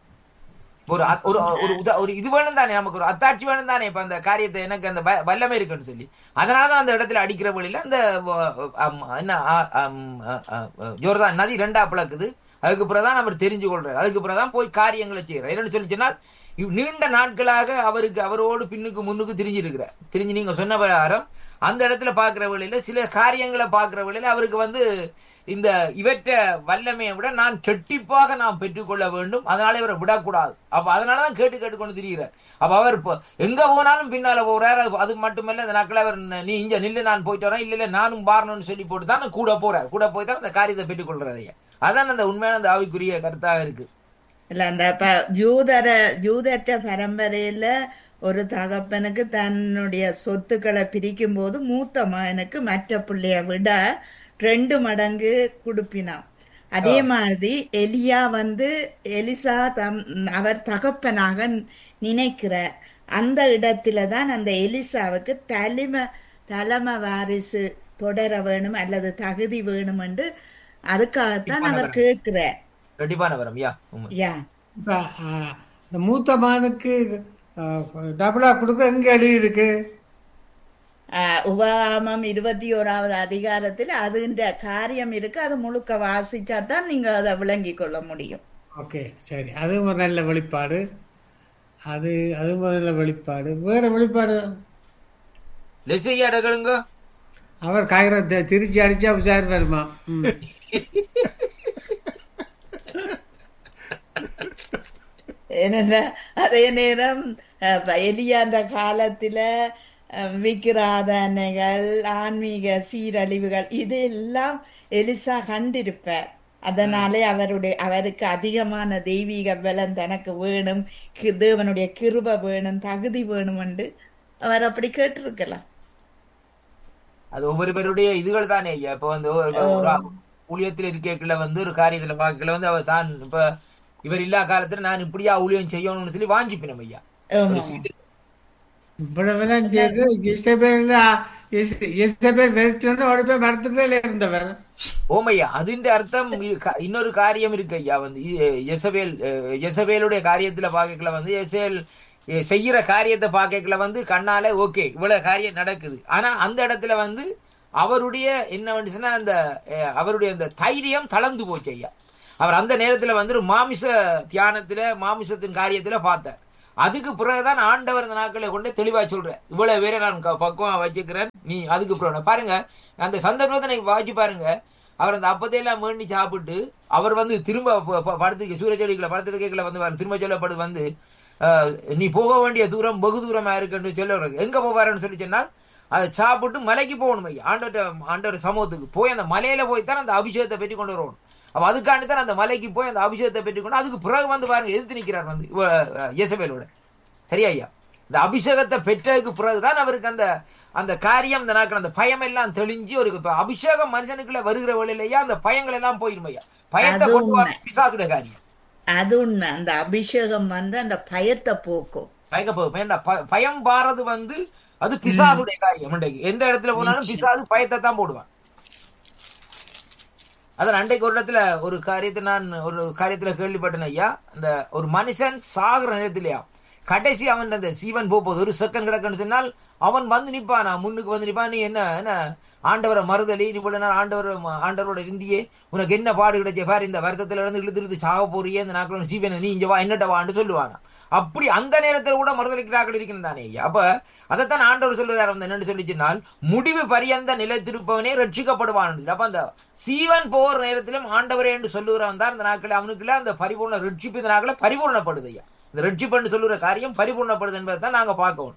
ஒரு அ- ஒரு ஒரு உதா- ஒரு இது வேணும் தானே, நமக்கு ஒரு அத்தாட்சி வேணும் தானே. இப்ப அந்த காரியத்தை எனக்கு அந்த வ- வல்லமை இருக்குன்னு சொல்லி அதனாலதான் அந்த இடத்துல அடிக்கிற வழியில அந்த வ- அம், என்ன ஆ- அம், அ- அ- அ- ஜோர்தான் நதி ரெண்டா பிளக்குது. அதுக்கு பிறகுதான் அவர் தெரிஞ்சு கொள்றாரு. அதுக்கு பிறகுதான் போய் காரியங்களை செய்யறார். என்னன்னு சொல்லி சொன்னால் இவ் நீண்ட நாட்களாக அவருக்கு அவரோடு பின்னுக்கு முன்னுக்கு திரிஞ்சிருக்கிறார். திரிஞ்சு நீங்க சொன்ன பிரகாரம் அந்த இடத்துல பாக்குற வழியில சில காரியங்களை பாக்குற வழியில அவருக்கு வந்து இந்த இவற்ற வல்லமையை விட நான் கெட்டிப்பாக நாம் பெற்றுக்கொள்ள வேண்டும், அதனால இவரை விடக்கூடாது. அப்ப அதனாலதான் கேட்டு கேட்டு கொண்டு திரிகிறார். அப்ப அவர் இப்போ எங்க போனாலும் பின்னால போறாரு. அது அது மட்டுமல்ல இந்த நாட்கள் அவர் நீ இங்க நில்லு நான் போயிட்டு வரேன், இல்ல இல்ல நானும் பாரணும்னு சொல்லி போட்டு தான் கூட போறார். கூட போய் தான் அந்த காரியத்தை பெற்றுக்கொள்றாரு. அதான் அந்த உண்மையான அந்த ஆவிக்குரிய கருத்தாக இருக்கு. இல்ல அந்த ப யூதர யூதற்ற பரம்பரையில ஒரு தகப்பனுக்கு தன்னுடைய சொத்துக்களை பிரிக்கும் போது மூத்த மகனுக்கு மற்ற பிள்ளைய விட ரெண்டு மடங்கு கொடுப்பினான். அதே மாதிரி எலியா வந்து எலிசா தம் அவர் தகப்பனாக நினைக்கிறார். அந்த இடத்துல தான் அந்த எலிசாவுக்கு தலைமை தலைமை வாரிசு தொடர வேணும் அல்லது தகுதி வேணும் என்று அதுக்காகத்தான் அவர் கேட்கிறார். ரெட்டிப்பான வரம் யா உண்மை. யா இப்ப அஹ், இந்த மூத்த மகனுக்கு டபுளா கொடுக்க எங்க எழுதி இருக்கு? ஆஹ் உபாகமம் இருபத்தி ஓராவது அதிகாரத்தில் அதுன்ற காரியம் இருக்கு. அது முழுக்க வாசிச்சா தான் நீங்க அதை விளங்கி கொள்ள முடியும். ஓகே சரி, அதுவும் ஒரு நல்ல வெளிப்பாடு. அது அதுவும் ஒரு நல்ல வெளிப்பாடு. வேற வெளிப்பாடு லெசையா அடகளுங்க. அவர் காய்கறி திருச்சி அடிச்சா உஷார் வருமா? ம். ஏனென்ன அதே நேரம் அஹ், எலியாண்ட காலத்துல அஹ், விக்கிராதனைகள், ஆன்மீக சீரழிவுகள் இதெல்லாம் எலிசா கண்டிருப்பார். அதனாலே அவருடைய அவருக்கு அதிகமான தெய்வீக பலன் தனக்கு வேணும், கி- தேவனுடைய கிருபை வேணும், தகுதி வேணும் என்று அவர் அப்படி கேட்டிருக்கலாம். அது ஒவ்வொருவருடைய இதுகள் தானே ஐயா. இப்ப வந்து ஒரு ஒரு ஊழியத்தில் இருக்கக்குள்ள வந்து ஒரு காரியத்துல பார்க்கல வந்து அவர் தான் இப்ப இவர் இல்லா காலத்துல நான் இப்படியா ஊழியம் செய்யணும்னு சொல்லி வாஞ்சிப்பினம் ஐயா. ஒரு ஆமா. சீட்டு இவ்வளவெல்லாம் செய்து எசபேல் எசபேல் வெறுத்தோன்னு ஓடி போய் மரத்துக்குள்ளே இருந்தவர். ஓமையா அதிന്റെ அர்த்தம் இ- க- இன்னொரு காரியம் இருக்கு ஐயா. வந்து இ- எசபேல் அஹ், எசபேலுடைய காரியத்துல பார்க்கல வந்து எசேல் அஹ், செய்யற காரியத்தை பார்க்கல வந்து கண்ணால ஓகே இவ்வளவு காரியம் நடக்குது. ஆனா அந்த இடத்துல வந்து அவருடைய என்ன வந்துச்சுன்னா அந்த அஹ், அவருடைய அந்த தைரியம் தளர்ந்து போச்சு ஐயா. அவர் அந்த நேரத்துல வந்து ஒரு மாமிச தியானத்துல மாமிசத்தின் காரியத்துல பார்த்தார். அதுக்கு பிறகுதான் ஆண்டவர் இந்த நாட்களை கொண்டு தெளிவா சொல்றேன், இவ்வளவு பேரை நான் பக்குவம் வச்சுக்கிறேன், நீ அதுக்கு பிறகு பாருங்க அந்த சந்தர்ப்பத்தை நீங்க வாய்ச்சி பாருங்க. அவர் அந்த அப்பத்தையெல்லாம் வேண்டி சாப்பிட்டு அவர் வந்து திரும்ப படத்துக்கு சூரியச்செடிகளை படத்துக்கல வந்து திரும்ப சொல்லப்படுது வந்து நீ போக வேண்டிய தூரம் வெகு தூரமா இருக்குன்னு சொல்லுறது. எங்க போவாருன்னு சொல்லி சொன்னால் அதை சாப்பிட்டு மலைக்கு போகணும் ஐயா, ஆண்டவர் ஆண்டவர் சமூகத்துக்கு போய் அந்த மலையில போய் தான் அந்த அபிஷேகத்தை பெற்று கொண்டு வரணும். அப்ப அதுக்காண்டி தான் அந்த மலைக்கு போய் அந்த அபிஷேகத்தை பெற்றுக்கொண்டு அதுக்கு பிறகு வந்து பாருங்க எதிர்த்து நிற்கிறார் வந்து இயேசபேலோட. சரியா ஐயா? இந்த அபிஷேகத்தை பெற்றதுக்கு பிறகுதான் அவருக்கு அந்த அந்த காரியம் இந்த நாட்கள் அந்த பயம் எல்லாம் தெளிஞ்சு ஒரு அபிஷேகம் மனுஷனுக்குள்ள வருகிற வழியிலையா அந்த பயங்கள் எல்லாம் போயிடும் ஐயா. பயத்தை கொண்டு வர பிசாசுடைய காரியம் அது உண்மை. அந்த அபிஷேகம் வந்து அந்த பயத்தை போக்கும். பயம் பாரது வந்து அது பிசாசுடைய காரியம். எந்த இடத்துல போனாலும் பிசாசு பயத்தை தான் போடுவான். அதான் அன்றைக்கு ஒரு இடத்துல ஒரு காரியத்தை நான் ஒரு காரியத்துல கேள்விப்பட்டேன் ஐயா. அந்த ஒரு மனுஷன் சாகுற நேரத்திலயா கடைசி அவன் அந்த சீவன் போகுது ஒரு செகண்ட் கிடக்குன்னு சொன்னால் அவன் வந்து நிப்பான், நான் முன்னுக்கு வந்து நிப்பான், நீ என்ன என்ன ஆண்டவரை மறுதலி, நீ போல ஆண்டவர் ஆண்டவரோட இருந்தியே உனக்கு என்ன பாடு கிடைச்ச பாரு, இந்த வருத்தத்துல இருந்து இழுத்து இழுத்து சாக போறியே, இந்த நாட்கள் சீவன் நீ இங்க வா என்னட்ட வான்னு சொல்லுவானா. அப்படி அந்த நேரத்தில் கூட மறுதலிக்கிறார்கள் இருக்கிறது தானே ஐயா. அப்ப அதைத்தான் ஆண்டவர் சொல்லுறாரு என்னன்னு சொல்லிச்சுனால் முடிவு பரியந்த நிலைத்திருப்பவனே ரட்சிக்கப்படுவான். அப்ப அந்த சீவன் போற நேரத்திலும் ஆண்டவரே என்று சொல்லுகிறவன் தான் இந்த நாட்கள் அவனுக்குள்ள அந்த பரிபூர்ண ரட்சிப்பு இந்த நாட்களை பரிபூர்ணப்படுது ஐயா. இந்த ரட்சிப்பு சொல்லுற காரியம் பரிபூர்ணப்படுது என்பதை தான் நாங்க பார்க்கணும்.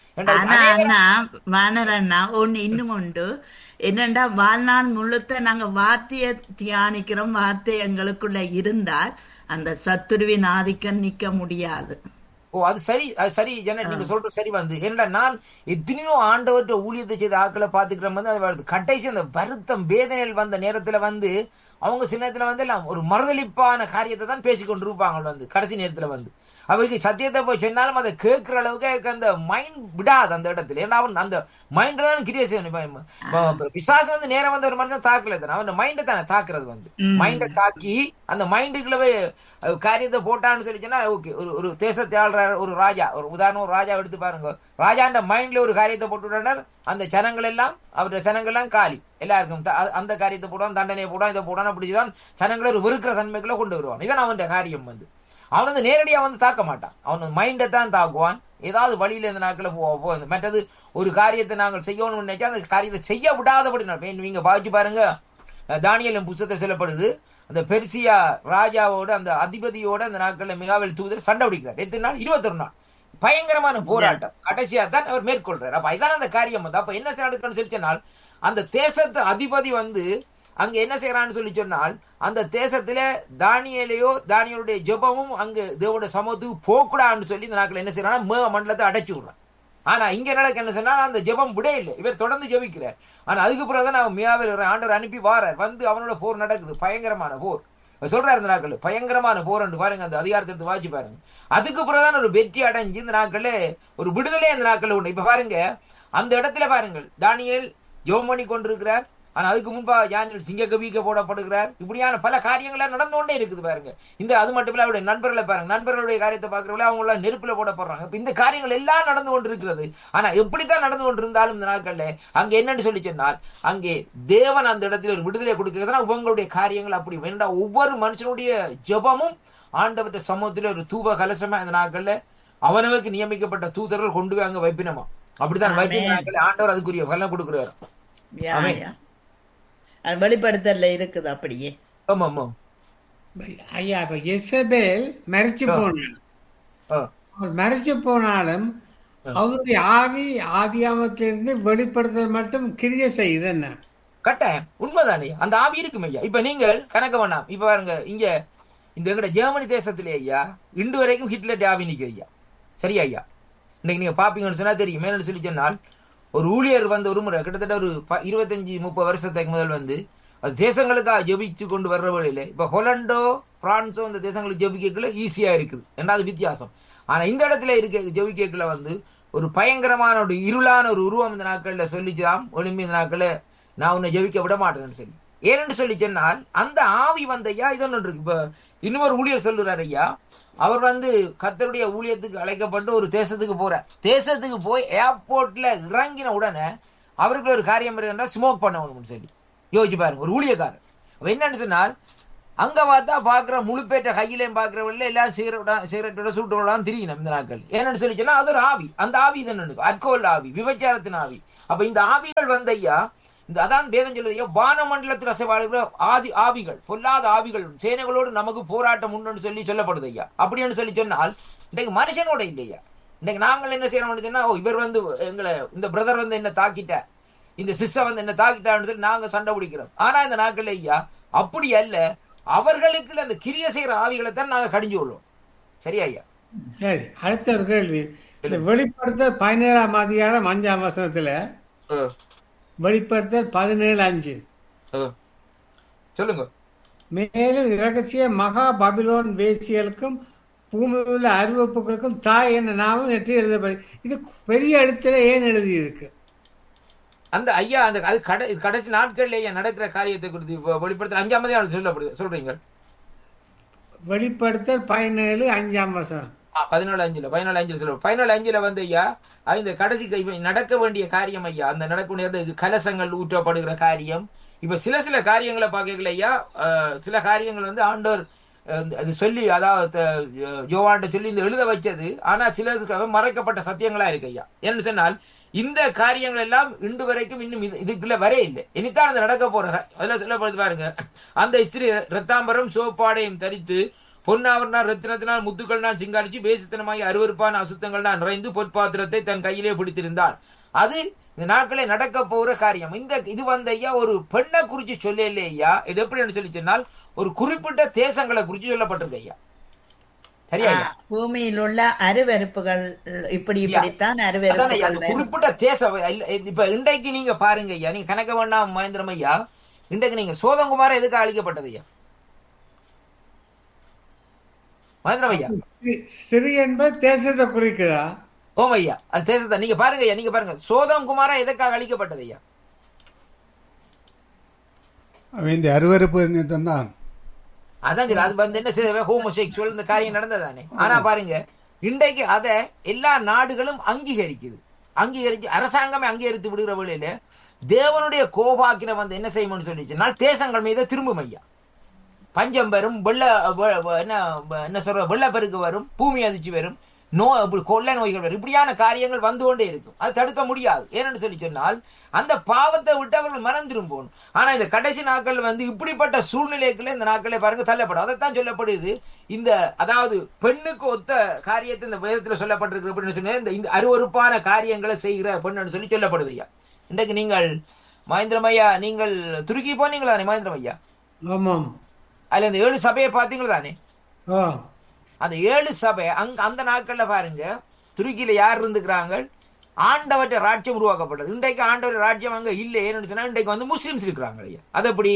ஒன்னு இன்னும் உண்டு என்னண்டா வாழ்நாள் முழுத்த நாங்க வார்த்தைய தியானிக்கிறோம், வார்த்தை எங்களுக்குள்ள இருந்தால் அந்த சத்துருவின் ஆதிக்கம் நிக்க முடியாது. ஓ அது சரி, அது சரி ஜன நீங்க சொல்ற சரி வந்து என்னடா நான் எத்தனையோ ஆண்டவர்கிட்ட ஊழியத்தை செய்த ஆட்களை பாத்துக்கிறோம் வந்து அது கடைசி அந்த வருத்தம் வேதனைகள் வந்த நேரத்துல வந்து அவங்க சில நேரத்துல வந்து எல்லாம் ஒரு மறுதளிப்பான காரியத்தை தான் பேசிக்கொண்டு இருப்பாங்க வந்து கடைசி நேரத்துல வந்து அவருக்கு சத்தியத்தை போய் சொன்னாலும் அதை கேட்கிற அளவுக்கு அந்த மைண்ட் விடாது அந்த இடத்துல. ஏன்னா அவன் அந்த மைண்ட் தான் கிரியேஷன். பிசாசு வந்து நேரம் வந்து ஒரு மனுஷன் தாக்கல தானே, அவன் மைண்டை தானே தாக்குறது வந்து மைண்டை தாக்கி அந்த மைண்டுக்குள்ளவே காரியத்தை போட்டான்னு சொல்லிச்சுன்னா ஓகே. ஒரு ஒரு தேசத்தை ஆள்ற ஒரு ராஜா, ஒரு உதாரணம் ஒரு ராஜா எடுத்து பாருங்க, ராஜா அந்த மைண்ட்ல ஒரு காரியத்தை போட்டு விட்டார், அந்த ஜனங்கள் எல்லாம் அவருடைய ஜனங்கள் எல்லாம் காலி எல்லாருக்கும் அந்த காரியத்தை போடுவான், தண்டனையை போடுவான், இதை போடான்னு அப்படிதான் ஜனங்களை ஒரு வெறுக்கிற தன்மைக்குள்ள கொண்டு வருவான். இதான் அவனுடைய காரியம் வந்து. அவன் வந்து நேரடியா வந்து தாக்க மாட்டான், அவன் மைண்டை தான் தாக்குவான். ஏதாவது வழியில இந்த நாட்களை போ மற்றது ஒரு காரியத்தை நாங்கள் செய்யணும்னு நினைச்சா அந்த காரியத்தை செய்ய விடாதபடி நீங்க பாவிச்சு பாருங்க. தானியேலின் புத்தகத்தை சொல்லப்படுது, அந்த பெர்சியா ராஜாவோட அந்த அதிபதியோட அந்த நாட்கள்ல மிகாவேல் தூதர் சண்டை பிடிக்கிறார். எத்தனை நாள்? இருபத்தொரு நாள் பயங்கரமான போராட்டம். கடைசியா தான் அவர் மேற்கொள்றாரு. அப்ப இதான அந்த காரியம் வந்து. அப்ப என்ன செய்யணும்னு சொல்லி சொன்னால் அந்த தேசத்து அதிபதி வந்து அங்க என்ன செய்யறான்னு சொல்லி சொன்னால் அந்த தேசத்துல தானியேலையோ தானியலுடைய ஜெபமும் அங்கு தேவனுடைய சமூகத்துக்கு போகக்கூடாதுன்னு சொல்லி இந்த நாட்கள் என்ன செய்யறாங்க, மேக மண்டலத்தை அடைச்சு விடுறான். ஆனா இங்க நடக்க என்ன சொன்னா அந்த ஜெபம் விட இல்லை, இவர் தொடர்ந்து ஜெபிக்கிறார். ஆனா அதுக்கு பிறகுதான் அவன் மியாவில் ஆண்டவர் அனுப்பி வாரார். வந்து அவனோட போர் நடக்குது, பயங்கரமான போர் சொல்றாரு இந்த நாட்கள், பயங்கரமான போர் என்று பாருங்க. அந்த அதிகாரத்தை வாசி பாருங்க. அதுக்கு பிறகுதான் ஒரு வெற்றி அடைஞ்சு இந்த நாட்கள்ல ஒரு விடுதலை அந்த நாட்கள் உண்டு. இப்ப பாருங்க அந்த இடத்துல பாருங்கள், தானியேல் ஜெபம் பண்ணி கொண்டிருக்கிறார். ஆனா அதுக்கு முன்பா யானில் சிங்க கவிக்க போடப்படுகிறார். இப்படியான பல காரியங்கள் நடந்து கொண்டே இருக்குது பாருங்க. இந்த அது மட்டும் இல்ல அவருடைய நண்பர்களை பாருங்க, நண்பர்களுடைய காரியத்தை பாக்குறவங்கள அவங்க நெருப்புல போடப்படுறாங்க. இப்ப இந்த காரியங்கள் எல்லாம் நடந்து கொண்டிருக்கிறது. ஆனா எப்படித்தான் நடந்து கொண்டிருந்தாலும் இந்த நாட்கள்ல அங்க என்னன்னு சொல்லி சொன்னால் அங்கே தேவன் அந்த இடத்துல ஒரு விடுதலை கொடுக்கிறதுனா உங்களுடைய காரியங்கள் அப்படி வேண்டாம். ஒவ்வொரு மனுஷனுடைய ஜெபமும் ஆண்டவற்ற சமூகத்துல ஒரு தூப கலசமா இந்த நாட்கள்ல அவனவருக்கு நியமிக்கப்பட்ட தூதர்கள் கொண்டு போய் அங்க வைப்பினமா. அப்படித்தான் வைத்திய நாட்கள் ஆண்டவர் அதுக்குரிய பலன் கொடுக்கிறார். அது வெளிப்படுத்தல இருக்குது அப்படியே. ஆமா ஆமா ஐயா. இப்ப எசபேல் மரிச்சு போனான், மரிச்சு போனாலும் அவருடைய ஆவி ஆதியாமத்திலிருந்து வெளிப்படுத்தல் மட்டும் கிரிய செய்யுது. என்ன கட்டாயம் உண்மைதானே, அந்த ஆவி இருக்கும் ஐயா. இப்ப நீங்கள் கணக்க வேண்டாம். இப்ப பாருங்க இங்க இந்த எங்கட ஜெர்மனி தேசத்திலே ஐயா இன்று வரைக்கும் ஹிட்லர் ஆவி நிற்கும் ஐயா. சரியா ஐயா? இன்னைக்கு நீங்க பாப்பீங்கன்னு சொன்னா தெரியும். மேலும் சொல்லி சொன்னால் ஒரு ஊழியர் வந்து ஒரு முறை கிட்டத்தட்ட ஒரு இருபத்தஞ்சு முப்பது வருஷத்துக்கு முதல் வந்து அது தேசங்களுக்காக ஜெபிச்சு கொண்டு வர்ற வழியில இப்ப ஹொலண்டோ பிரான்ஸோ இந்த தேசங்களுக்கு ஜெபிக்கல ஈஸியா இருக்குது, ரெண்டாவது வித்தியாசம். ஆனா இந்த இடத்துல இருக்க ஜெபிக்கல வந்து ஒரு பயங்கரமான ஒரு இருளான ஒரு உருவம் இந்த நாட்கள்ல சொல்லிச்சுதான் ஒளிம்பி இந்த நாட்கள்ல நான் உன்னை ஜெபிக்க விட மாட்டேன்னு சொல்லி. ஏன்னு சொல்லி சொன்னால் அந்த ஆவி வந்த ஐயா இது ஒன்று இருக்கு. இப்ப இன்னொரு ஊழியர் சொல்லுறாரு ஐயா, அவர் வந்து கர்த்தருடைய ஊழியத்துக்கு அழைக்கப்பட்டு ஒரு தேசத்துக்கு போறார். தேசத்துக்கு போய் ஏர்போர்ட்ல இறங்கின உடனே அவருக்கு ஒரு காரியம் இருக்குன்னா ஸ்மோக் பண்ணணும்னு சொல்லி யோசிச்சு பாருங்க. ஒரு ஊழியக்காரர் என்னன்னு சொன்னால் அங்க பார்த்தா பாக்குற முழுப்பேற்ற கையிலையும் பாக்குறவங்கள எல்லாம் சிகரெட் சிகரெட்டோட சூட்டோட திரியணும் இந்த நாட்கள். ஏன்னு சொல்லி சொன்னா அது ஒரு ஆவி. அந்த ஆவி தானே அல்கோல் ஆவி, விபச்சாரத்தின் ஆவி. அப்ப இந்த ஆவிகள் வந்து ஐயா இந்த அதான் வேதம் சொல்லுது, வானமண்டலத்தில் அசைவாடுகிற ஆதி ஆவிகள், பொல்லாத ஆவிகள் சேனைகளோடு நமக்கு போராட்டம் உண்டுன்னு சொல்லி சொல்லப்படுது ஐயா. அப்படின்னு சொல்லி சொன்னால் இன்னைக்கு மனுஷனோட இல்லையா. இன்னைக்கு நாங்கள் என்ன செய்யறோம்னு சொன்னா, ஓ இவர் வந்து எங்களை இந்த பிரதர் வந்து என்ன தாக்கிட்ட, இந்த சிஸ்டர் வந்து என்ன தாக்கிட்டான்னு சொல்லி நாங்க சண்டை பிடிக்கிறோம். ஆனா இந்த நாட்கள் ஐயா அப்படி அல்ல, அவர்களுக்கு அந்த கிரிய செய்யற ஆவிகளை தான் நாங்க கடிஞ்சு கொள்வோம். சரியா ஐயா? சரி, அடுத்த ஒரு கேள்வி. இந்த வெளிப்படுத்தல் பதினேழாம் அதிகாரம் அஞ்சாம் வசனத்துல வெளிப்படுத்தல் பதினேழு அஞ்சு சொல்லுங்க. மேலும் இரகசிய மகா பபிலோன் வேசியலுக்கும் பூமியில் உள்ள அறிவிப்புகளுக்கும் தாய் என்ன நாமும் நெற்றி எழுதப்படு. இது பெரிய எழுத்துல ஏன் எழுதி இருக்கு? அந்த ஐயா அந்த அது கடை கடைசி நாட்கள்ல ஐயா நடக்கிற காரியத்தை குறித்து வெளிப்படுத்தல் அஞ்சாம் அதிகாரம் சொல்லப்படுது சொல்றீங்க. வெளிப்படுத்தல் பதினேழு அஞ்சாம் வசனம் பதினாலு அஞ்சுல பதினாலு அஞ்சுல சொல்ல பதினாலு அஞ்சுல வந்து ஐயா இந்த கடைசி நடக்க வேண்டிய காரியம் ஐயா, அந்த நடக்க வேண்டிய கலசங்கள் ஊற்றப்படுகிற காரியம். இப்ப சில சில காரியங்களை பார்க்கல ஐயா, சில காரியங்கள் வந்து ஆண்டவர் அது சொல்லி அதாவது யோவான்ட்ட சொல்லி இந்த எழுத வச்சது, ஆனா சிலதுக்காக மறைக்கப்பட்ட சத்தியங்களா இருக்கு ஐயா. என்று சொன்னால் இந்த காரியங்கள் எல்லாம் இன்று வரைக்கும் இன்னும் இதுக்குள்ள வரே இல்லை. இனித்தான் அது நடக்க போற அதுல சொல்லப்படுது பாருங்க. அந்த ஸ்திரீ ரத்தாம்பரம் சோப்பாடையும் தரித்து பொன்னாவரனால் ரத்தினத்தினால் முத்துக்கள்னால் சிங்காரிச்சு வேசித்தனமாகி அருவருப்பான அசுத்தங்கள்னால் நிறைந்து பொற்பாத்திரத்தை தன் கையிலே பிடித்திருந்தாள். அது இந்த நாட்களே நடக்க போற காரியம். இந்த இது வந்து ஐயா ஒரு பெண்ணை குறிச்சு சொல்ல இல்லை ஐயா. இது எப்படி சொல்லி சொன்னால் ஒரு குறிப்பிட்ட தேசங்களை குறிச்சு சொல்லப்பட்டிருக்கு ஐயா. சரியா? பூமியில் உள்ள அருவருப்புகள் இப்படி இப்படித்தான் அருவருப்புகள் குறிப்பிட்ட தேசம். இப்ப இன்றைக்கு நீங்க பாருங்க ஐயா, நீங்க கணக்க வேண்டாம் மகேந்திரம் ஐயா, இன்றைக்கு நீங்க சோதங்குமார எதுக்கு அழிக்கப்பட்டது ஐயா? மகேந்திரம் ஐயா, சிறு என்பது தேசத்தை குறிக்கிறா? ஓம் ஐயா, அது தேசத்தை நீங்க பாருங்க ஐயா, நீங்க பாருங்க சோதங்குமாரா எதுக்காக அழிக்கப்பட்டது ஐயா? அவன் அருவருப்பு தான். அதான் சொல்லு, அது வந்து என்ன செய்ய ஹோமோசெக்சுவல் இந்த காரியம் நடந்ததானே. ஆனா பாருங்க இன்றைக்கு அத எல்லா நாடுகளும் அங்கீகரிக்குது. அங்கீகரிச்சு அரசாங்கமே அங்கீகரித்து விடுகிற வழியில தேவனுடைய கோபாக்கின வந்து என்ன செய்யணும்னு சொல்லிச்சுன்னா தேசங்கள் மீது திரும்பும் ஐயா. பஞ்சம் வரும், வெள்ள என்ன என்ன சொல்ற வெள்ளப்பெருக்கு வரும், பூமி அதிர்ச்சி வரும், நோ கொள்ளை நோய்கள் வரும். இப்படியான காரியங்கள் வந்து கொண்டே இருக்கும். அது தடுக்க முடியாது. ஏன்னு சொல்லி சொன்னால் அந்த பாவத்தை விட்டு அவர்கள் மனம் திரும்பணும். ஆனா இந்த கடைசி நாட்கள் வந்து இப்படிப்பட்ட சூழ்நிலைக்குள்ள இந்த நாட்களே பாருங்க தள்ளப்படும். அதைத்தான் சொல்லப்படுது. இந்த அதாவது பெண்ணுக்கு ஒத்த காரியத்தை இந்த வேதத்துல சொல்லப்பட்டிருக்கு அப்படின்னு சொன்ன இந்த இந்த அருவருப்பான காரியங்களை செய்கிற பெண்ணுன்னு சொல்லி சொல்லப்படுது ஐயா. இன்றைக்கு நீங்கள் மகேந்திரம் ஐயா நீங்கள் துருக்கி போனீங்களா தானே மகேந்திரம் ஐயா? ஆமாம். அதுல இந்த ஏழு சபையை பார்த்தீங்களா தானே? ஆ, அந்த ஏழு சபை அங்க அந்த நாட்கள்ல பாருங்க துருக்கியில யார் இருந்துக்கிறாங்க? ஆண்டவற்ற ராஜ்யம் உருவாக்கப்பட்டது. இன்றைக்கு ஆண்டவர் ராஜ்யம் அங்க இல்லை. ஏன்னு சொன்னா இன்றைக்கு வந்து முஸ்லிம்ஸ் இருக்கிறாங்க ஐயா. அது எப்படி?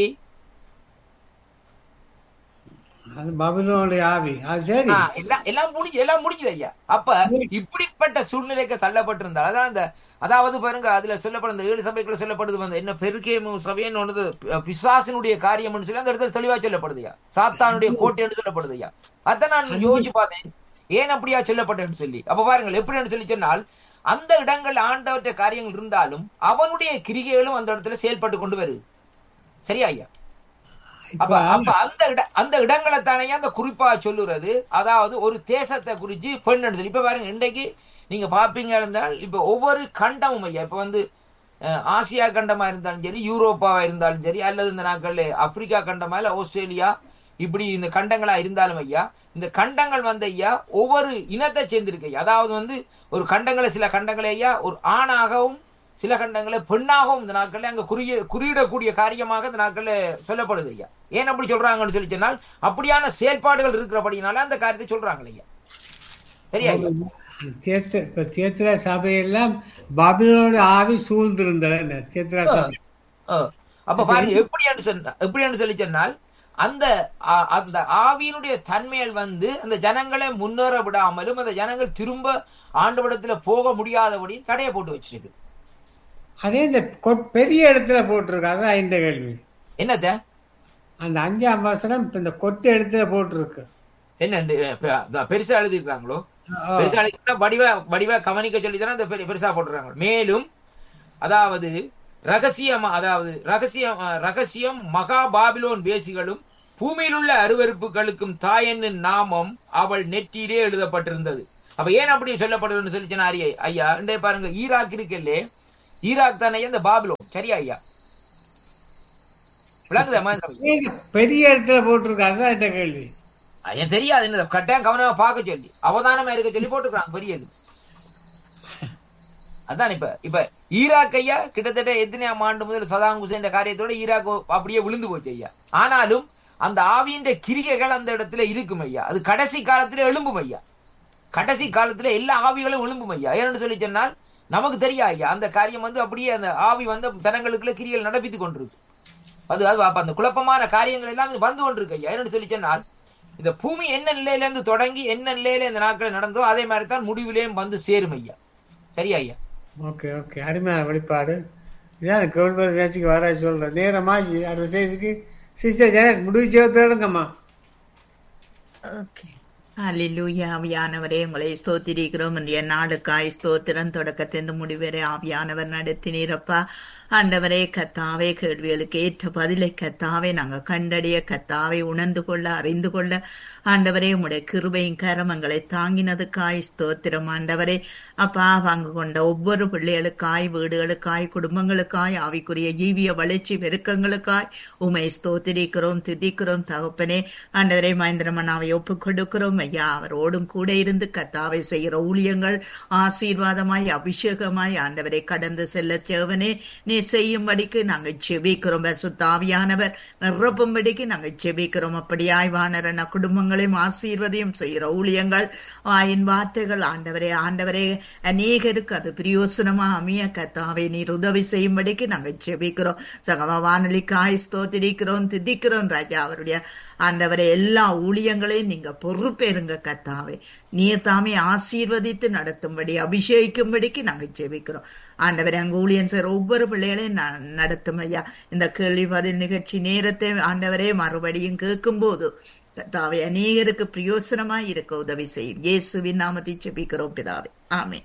அது பபிலோனுடைய ஆவி. அது சரி, எல்லாம் எல்லாம் முடிஞ்சு எல்லாம் முடிஞ்சது ஐயா. அப்ப இப்படிப்பட்ட சூழ்நிலைக்கு தள்ளப்பட்டிருந்தால் அதான் அந்த அதாவது பாருங்க அதுல சொல்லப்படுற இந்த ஏழு சபைக்குள்ள சொல்லப்படுது வந்து என்ன பெருக்கேமு சபைன்னு ஒன்று பிசாசினுடைய காரியம்னு சொல்லி அந்த இடத்துல தெளிவா சொல்லப்படுதுயா. சாத்தானுடைய கோட்டைன்னு சொல்லப்படுதுயா. அதான் நான் யோசிச்சு பார்த்தேன் ஏன் அப்படியா சொல்லப்பட்டேன்னு சொல்லி. அப்ப பாருங்கள் எப்படின்னு சொல்லி சொன்னால் அந்த இடங்கள் ஆண்டவற்ற காரியங்கள் இருந்தாலும் அவனுடைய கிரிகைகளும் அந்த இடத்துல செயல்பட்டு கொண்டு வருது. சரியா ஐயா? அப்ப அப்ப அந்த இட அந்த இடங்களை தானே அந்த குறிப்பா சொல்லுறது. அதாவது ஒரு தேசத்தை குறிச்சு பெண் சொல்லி இப்ப பாருங்க இன்றைக்கு நீங்க பாப்பீங்க இருந்தால் இப்ப ஒவ்வொரு கண்டமும் ஐயா இப்ப வந்து ஆசியா கண்டமா இருந்தாலும் சரி, யூரோப்பாவா இருந்தாலும் சரி, அல்லது இந்த நாட்கள் ஆப்பிரிக்கா கண்டமா இல்ல ஆஸ்திரேலியா இப்படி இந்த கண்டங்களா இருந்தாலும் ஐயா இந்த கண்டங்கள் வந்து ஐயா ஒவ்வொரு இனத்தை சேர்ந்திருக்கு. அதாவது வந்து ஒரு கண்டங்களை சில கண்டங்களை ஐயா ஒரு ஆணாகவும் சில கண்டங்களை பெண்ணாகவும் இந்த நாட்கள்ல அங்க குறிய குறியிடக்கூடிய காரியமாக இந்த நாட்கள்ல சொல்லப்படுது ஐயா. ஏன் அப்படி சொல்றாங்கன்னு சொல்லி சொன்னால் அப்படியான செயல்பாடுகள் இருக்கிறபடினால அந்த காரியத்தை சொல்றாங்க ஐயா. சரியா? இப்ப தேத்திரா சபையெல்லாம் பாபிலோனுடைய ஆவி சூழ்ந்திருந்தது தேத்திரா சபை. அப்ப பாருங்க எப்படி சொன்னா எப்படி சொல்லி சொன்னால் அந்த அந்த ஆவியினுடைய தன்மைகள் வந்து அந்த ஜனங்களை முன்னேற விடாமலும் அந்த ஜனங்கள் திரும்ப ஆண்டவரிடத்துல போக முடியாதபடி தடையை போட்டு வச்சிருக்கு. அதே இந்த பெரிய இடத்துல போட்டிருக்கு. அதான் இந்த கேள்வி. என்னத்த அந்த அஞ்சாம் வசனம் இந்த கொட்டை இடத்துல போட்டிருக்கு. என்ன பெருசா எழுதிருக்காங்களோ? பெருசா எழுதி வடிவா வடிவா கவனிக்க சொல்லிதானே அந்த பெருசா போட்டுருக்காங்க. மேலும் அதாவது ரகசியம் அதாவது ரகசியம் ரகசியம் மகா பாபிலோன் வேசிகளும் பூமியில் உள்ள அருவருப்புகளுக்கும் தாயனின் நாமம் அவள் நெற்றியிலே எழுதப்பட்டிருந்தது. அப்ப ஏன் அப்படி சொல்லப்படுதுன்னு சொல்லி சொன்ன ஐயா, இன்றைய பாருங்க, ஈராக் இருக்குல்லே, ஈராக் தானே இந்த பாபிலோன், சரியா ஐயா? பெரிய இடத்துல போட்டிருக்காங்க. இந்த கேள்வி ஐயா தெரியாது, என்ன கட்டாயம் கவனமா பார்க்க சொல்லி அவதானமா இருக்க சொல்லி போட்டுருக்காங்க பெரியது. அதான் இப்ப இப்ப ஈராக் ஐயா கிட்டத்தட்ட எத்தனையாம் ஆண்டு முதல் சதாம் ஹுசேன் காரியத்தோட ஈராக் அப்படியே விழுந்து போச்சு ஐயா. ஆனாலும் அந்த ஆவியின் கிரிகைகள் அந்த இடத்துல இருக்கும் ஐயா. அது கடைசி காலத்துல எழும்பும் ஐயா. கடைசி காலத்துல எல்லா ஆவிகளும் எழும்பும் ஐயா. ஏன்னு சொல்லி சொன்னால் நமக்கு தெரியா ஐயா, அந்த காரியம் வந்து அப்படியே அந்த ஆவி வந்து தனங்களுக்குள்ள கிரிகள் நடப்பித்து கொண்டிருக்கு. அது அது அந்த குழப்பமான காரியங்கள் எல்லாம் வந்து கொண்டிருக்கு ஐயா. ஏன்னு சொல்லி சொன்னால் இந்த பூமி என்ன நிலையில இருந்து தொடங்கி என்ன நிலையில இந்த நாட்கள் நடந்தோ அதே மாதிரி தான் முடிவிலேயும் வந்து சேரும் ஐயா. சரியா ஐயா? ஓகே ஓகே அருமையான வெளிப்பாடு. இதான் கேள்வி பேச்சுக்கு வர சொல்றேன். நேரமாகி அடுத்த செய்திக்கு சிஸ்டர் ஜெனட் முடிவு தேடுங்கம்மா. ஓகே, அல்லேலூயா. ஆவியானவரே, உங்களை ஸ்தோத்திரிக்கிறோம். இன்றைய நாளுக்காய் ஸ்தோத்திரம். தொடக்கத்திலிருந்து முடிவரை ஆவியானவர் நடத்தினீரப்பா. ஆண்டவரே கத்தாவே, கேள்விகளுக்கு ஏற்ற பதிலை கத்தாவே நாங்கள் கண்டறிய, கத்தாவே உணர்ந்து கொள்ள, அறிந்து கொள்ள ஆண்டவரே உம்முடைய கிருபையின் கரமங்களை தாங்கினதுக்காய் ஸ்தோத்திரம். ஆண்டவரே அப்பா, வாங்க கொண்ட ஒவ்வொரு பிள்ளைகளுக்காய், வீடுகளுக்காய், குடும்பங்களுக்காய், ஆவிக்குரிய ஜீவிய வளர்ச்சி பெருக்கங்களுக்காய் உமை ஸ்தோத்திரிக்கிறோம், துதிக்கிறோம் தகப்பனே. ஆண்டவரே மகேந்திரமனாவை ஒப்புக் கொடுக்கிறோம் ஐயா. அவரோடும் கூட இருந்து கத்தாவை செய்கிற ஊழியங்கள் ஆசீர்வாதமாய் அபிஷேகமாய் ஆண்டவரை கடந்து செல்ல தேவனே நீ செய்யும்படிக்கு நாங்கள் செபிக்கிறோம். பரிசுத்தாவியானவர் நிரப்பும்படிக்கு நாங்கள் செபிக்கிறோம். அப்படியாய் வானரன குடும்பங்களையும் ஆசீர்வதியும் செய்கிற ஊழியங்கள் ஆயின் வார்த்தைகள் ஆண்டவரே ஆண்டவரே அநேகருக்கு அது பிரயோசனமா அமைய கத்தாவை நீர் உதவி செய்யும்படிக்கு நாங்கள் செபிக்கிறோம். சகவ வானொலிக்காய் ஸ்தோத்திரிக்கிறோம், துதிக்கிறோம் ராஜா. அவருடைய ஆண்டவரை எல்லா ஊழியங்களையும் நீங்க பொறுப்பேறுங்க கத்தாவை. நீர் தாமே ஆசீர்வதித்து நடத்தும்படி அபிஷேகிக்கும்படிக்கு நாங்கள் ஜெபிக்கிறோம். ஆண்டவரை அங்கு ஊழியன் சார் ஒவ்வொரு பிள்ளைகளையும் நடத்தும் ஐயா. இந்த கேள்வி பதில் நிகழ்ச்சி நேரத்தை ஆண்டவரே மறுபடியும் கேட்கும் போது கத்தாவை அநேகருக்கு பிரயோசனமாய் இருக்க உதவி செய்யும். இயேசுவின் நாமத்தை ஜெபிக்கிறோம் பிதாவே, ஆமென்.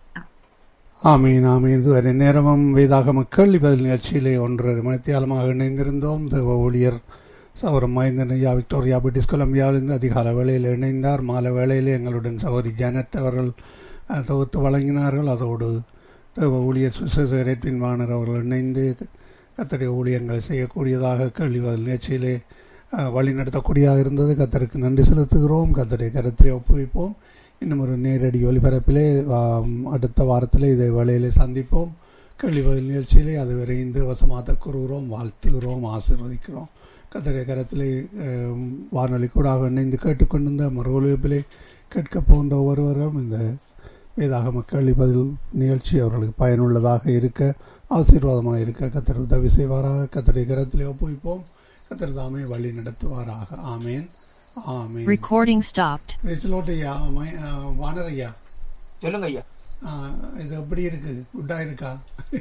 ஆமீன் ஆமீன். இதுவரை நேரமும் வேதாகம கேள்வி பதில் நிகழ்ச்சியிலே ஒன்றரை மணித்தியாலமாக இணைந்திருந்தோம். தேவ ஊழியர் சௌரம் மைந்தன் ஐயா விக்டோரியா பிரிட்டிஷ் கொலம்பியாவிலிருந்து அதிகால வேளையில் இணைந்தார். மாலை வேளையில் எங்களுடன் சகோதரி ஜானட் அவர்கள் தொகுத்து வழங்கினார்கள். அதோடு தேவ ஊழியர் சுசேரேட்வின் வாணர் அவர்கள் இணைந்து கத்தருடைய ஊழியங்களை செய்யக்கூடியதாக கேள்வி பதில் நிகழ்ச்சியிலே வழிநடத்தக்கூடியதாக இருந்தது. கத்தருக்கு நன்றி செலுத்துகிறோம். கத்தருடைய கருத்தை ஒப்புவிப்போம். இன்னும் ஒரு நேரடி ஒலிபரப்பிலே அடுத்த வாரத்தில் இதை வேளையிலே சந்திப்போம். கேள்வி பதில் நிகழ்ச்சியிலே அதுவரை இந்த வசமாக கூறுகிறோம், வாழ்த்துகிறோம், ஆசீர்வதிக்கிறோம். கத்தருடைய கரத்திலே வானொலி கூடாக இணைந்து கேட்டுக்கொண்டிருந்த மறு ஒலிபரப்பிலே கேட்க போன்ற ஒருவரும் இந்த வேதாகம கேள்வி பதில் நிகழ்ச்சி அவர்களுக்கு பயனுள்ளதாக இருக்க, ஆசீர்வாதமாக இருக்க கத்தர் உதவி செய்வாராக. கத்தருடைய கரத்திலே ஒப்புவிப்போம். கத்தர் தாமே வழி நடத்துவாராக. ஆமேன் ஆமேன். Recording stopped. பேசலோட்டையா வானரையா சொல்லுங்க ஐயா. இது எப்படி இருக்கு? குட்டா இருக்கா?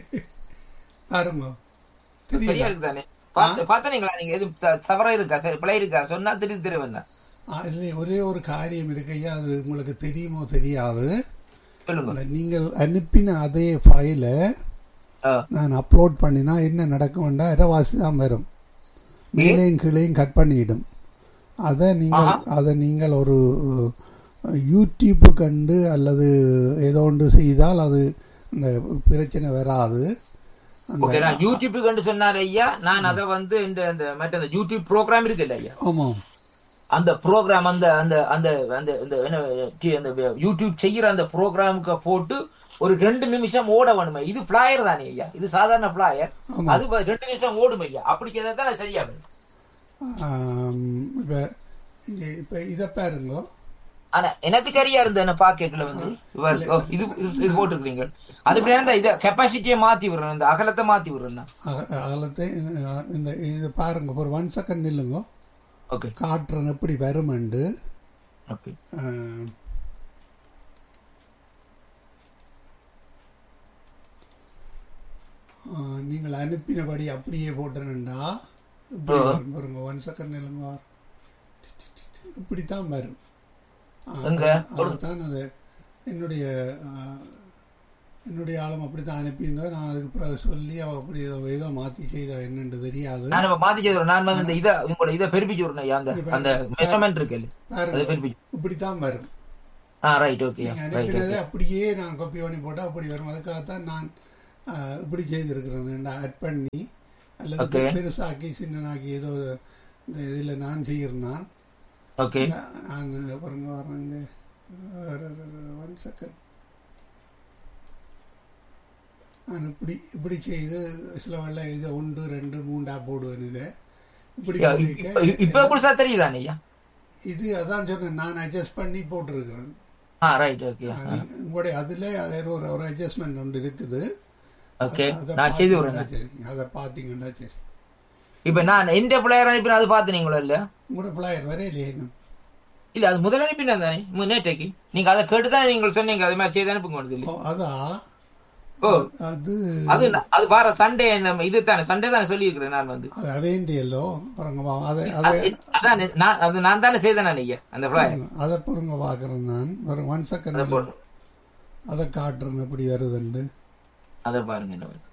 பாருங்க, சரியா இருக்குதானே? பார்த்தீங்களா நீங்க? எது தவறா இருக்கா, பிழை இருக்கா சொன்னா திருப்பி திரும்ப. இல்லை, ஒரே ஒரு காரியம் இருக்கு ஐயா, அது உங்களுக்கு தெரியுமோ தெரியாது. சொல்லுங்க. நீங்கள் அனுப்பின அதே ஃபைலை நான் அப்லோட் பண்ணினா என்ன நடக்கும்னா இரவாசி தான் வரும், மேலையும் கீழையும் கட் பண்ணிடும். அதை நீங்கள் அதை நீங்கள் ஒரு யூடியூப்பு கண்டு அல்லது ஏதோ ஒன்று செய்தால் அது இந்த பிரச்சனை வராது. யூடியூப் கண்டு சொன்னார் ஐயா. நான் அதை வந்து இந்த மற்ற யூடியூப் ப்ரோக்ராம் இருக்கு இல்ல ஐயா, ஆமாம், அந்த ப்ரோக்ராம் அந்த அந்த அந்த அந்த யூடியூப் செய்யற அந்த ப்ரோக்ராமுக்கு போட்டு ஒரு ரெண்டு நிமிஷம் ஓட வேணுமே. இது பிளாயர் தானே ஐயா, இது சாதாரண பிளாயர். அது ரெண்டு நிமிஷம் ஓடும் ஐயா. அப்படி தான் சரியா வரும். இப்ப இதை பாருங்க. ஆனா எனக்கு சரியா இருந்து என்ன பாக்கெட்ல வந்து இது இது போட்டுருக்கீங்க. அது இப்படி இதை கெப்பாசிட்டியை மாத்தி விடுறேன், இந்த அகலத்தை மாத்தி விடுறேன். அகலத்தை இந்த இது பாருங்க, ஒரு ஒன் செகண்ட் இல்லைங்க. ஓகே, காட்டுறேன் எப்படி வருமெண்டு. ஓகே, நீங்கள் அனுப்பினபடி அப்படியே போட்டேன்டா பாருங்க. ஒன் செகண்ட் இல்லைங்க, இப்படித்தான் வரும். அதுதான் அது என்னுடைய என்னுடைய ஆளும் அப்படி தான் அனுப்பியிருந்தோம். நான் அதுக்கு பிறகு சொல்லி அவள் அப்படி ஏதோ ஏதோ மாற்றி செய்தா என்னன்னு தெரியாது. நான் இப்ப மாத்தி செய்தோம். நான் வந்து இந்த இதை உங்களோட இதை பெருப்பிச்சு விடுறேன் ஐயா. அந்த அந்த மெஷர்மெண்ட் இருக்கு அதை பெருப்பிச்சு. இப்படித்தான் வரும். ஆ ரைட் ஓகே. அனுப்பினதை அப்படியே நான் காப்பி பண்ணி போட்டால் அப்படி வரும். அதுக்காகத்தான் நான் இப்படி செய்திருக்கிறேன். ஆட் பண்ணி அல்லது பெருசாக்கி சின்னனாக்கி ஏதோ இந்த இதில் நான் செய்கிறேன். நான் ஓகே நான் பாருங்க வர்றேங்க ஒன் செகண்ட். நான் இப்படி இப்படி செய்து சில வேலை இதை ஒன்று ரெண்டு மூண்டா போடுவேன். இதை இப்படி இப்போ புதுசா தெரியுதானே ஐயா இது? அதான் சொன்னேன், நான் அட்ஜஸ்ட் பண்ணி போட்டிருக்கிறேன். ஆ ரைட் ஓகே. உங்களுடைய அதில் ஒரு ஒரு அட்ஜஸ்ட்மெண்ட் ஒன்று இருக்குது. ஓகே நான் செய்து விடுறேன். சரி அதை பார்த்தீங்கன்னா சரி. இப்போ நான் எந்த பிள்ளையர் அனுப்பினா அது பார்த்துனீங்களோ இல்லை? உங்களோட பிள்ளையர் வர இல்லையே இன்னும்? இல்லை அது முதல் அனுப்பினா தானே நேற்றைக்கு. நீங்கள் அதை கேட்டு தான் நீங்கள் சொன்னீங்க அது மாதிரி செய்து அனுப்புங்க சொல்லி. அதான் ஓ அது அது அது வார சண்டே நம்ம இது தானே சண்டே தானே சொல்லியிருக்கிறேன் நான் வந்து. அது அவேண்டியல்லோ பாருங்க அதை அதான் நான் அது நான் தானே செய்தேன் நீங்க அந்த பிள்ளையர். அதை பாருங்க பார்க்குறேன் நான். ஒரு ஒன் செகண்ட் அதை காட்டுறேன் எப்படி வருதுண்டு. அதை பாருங்க.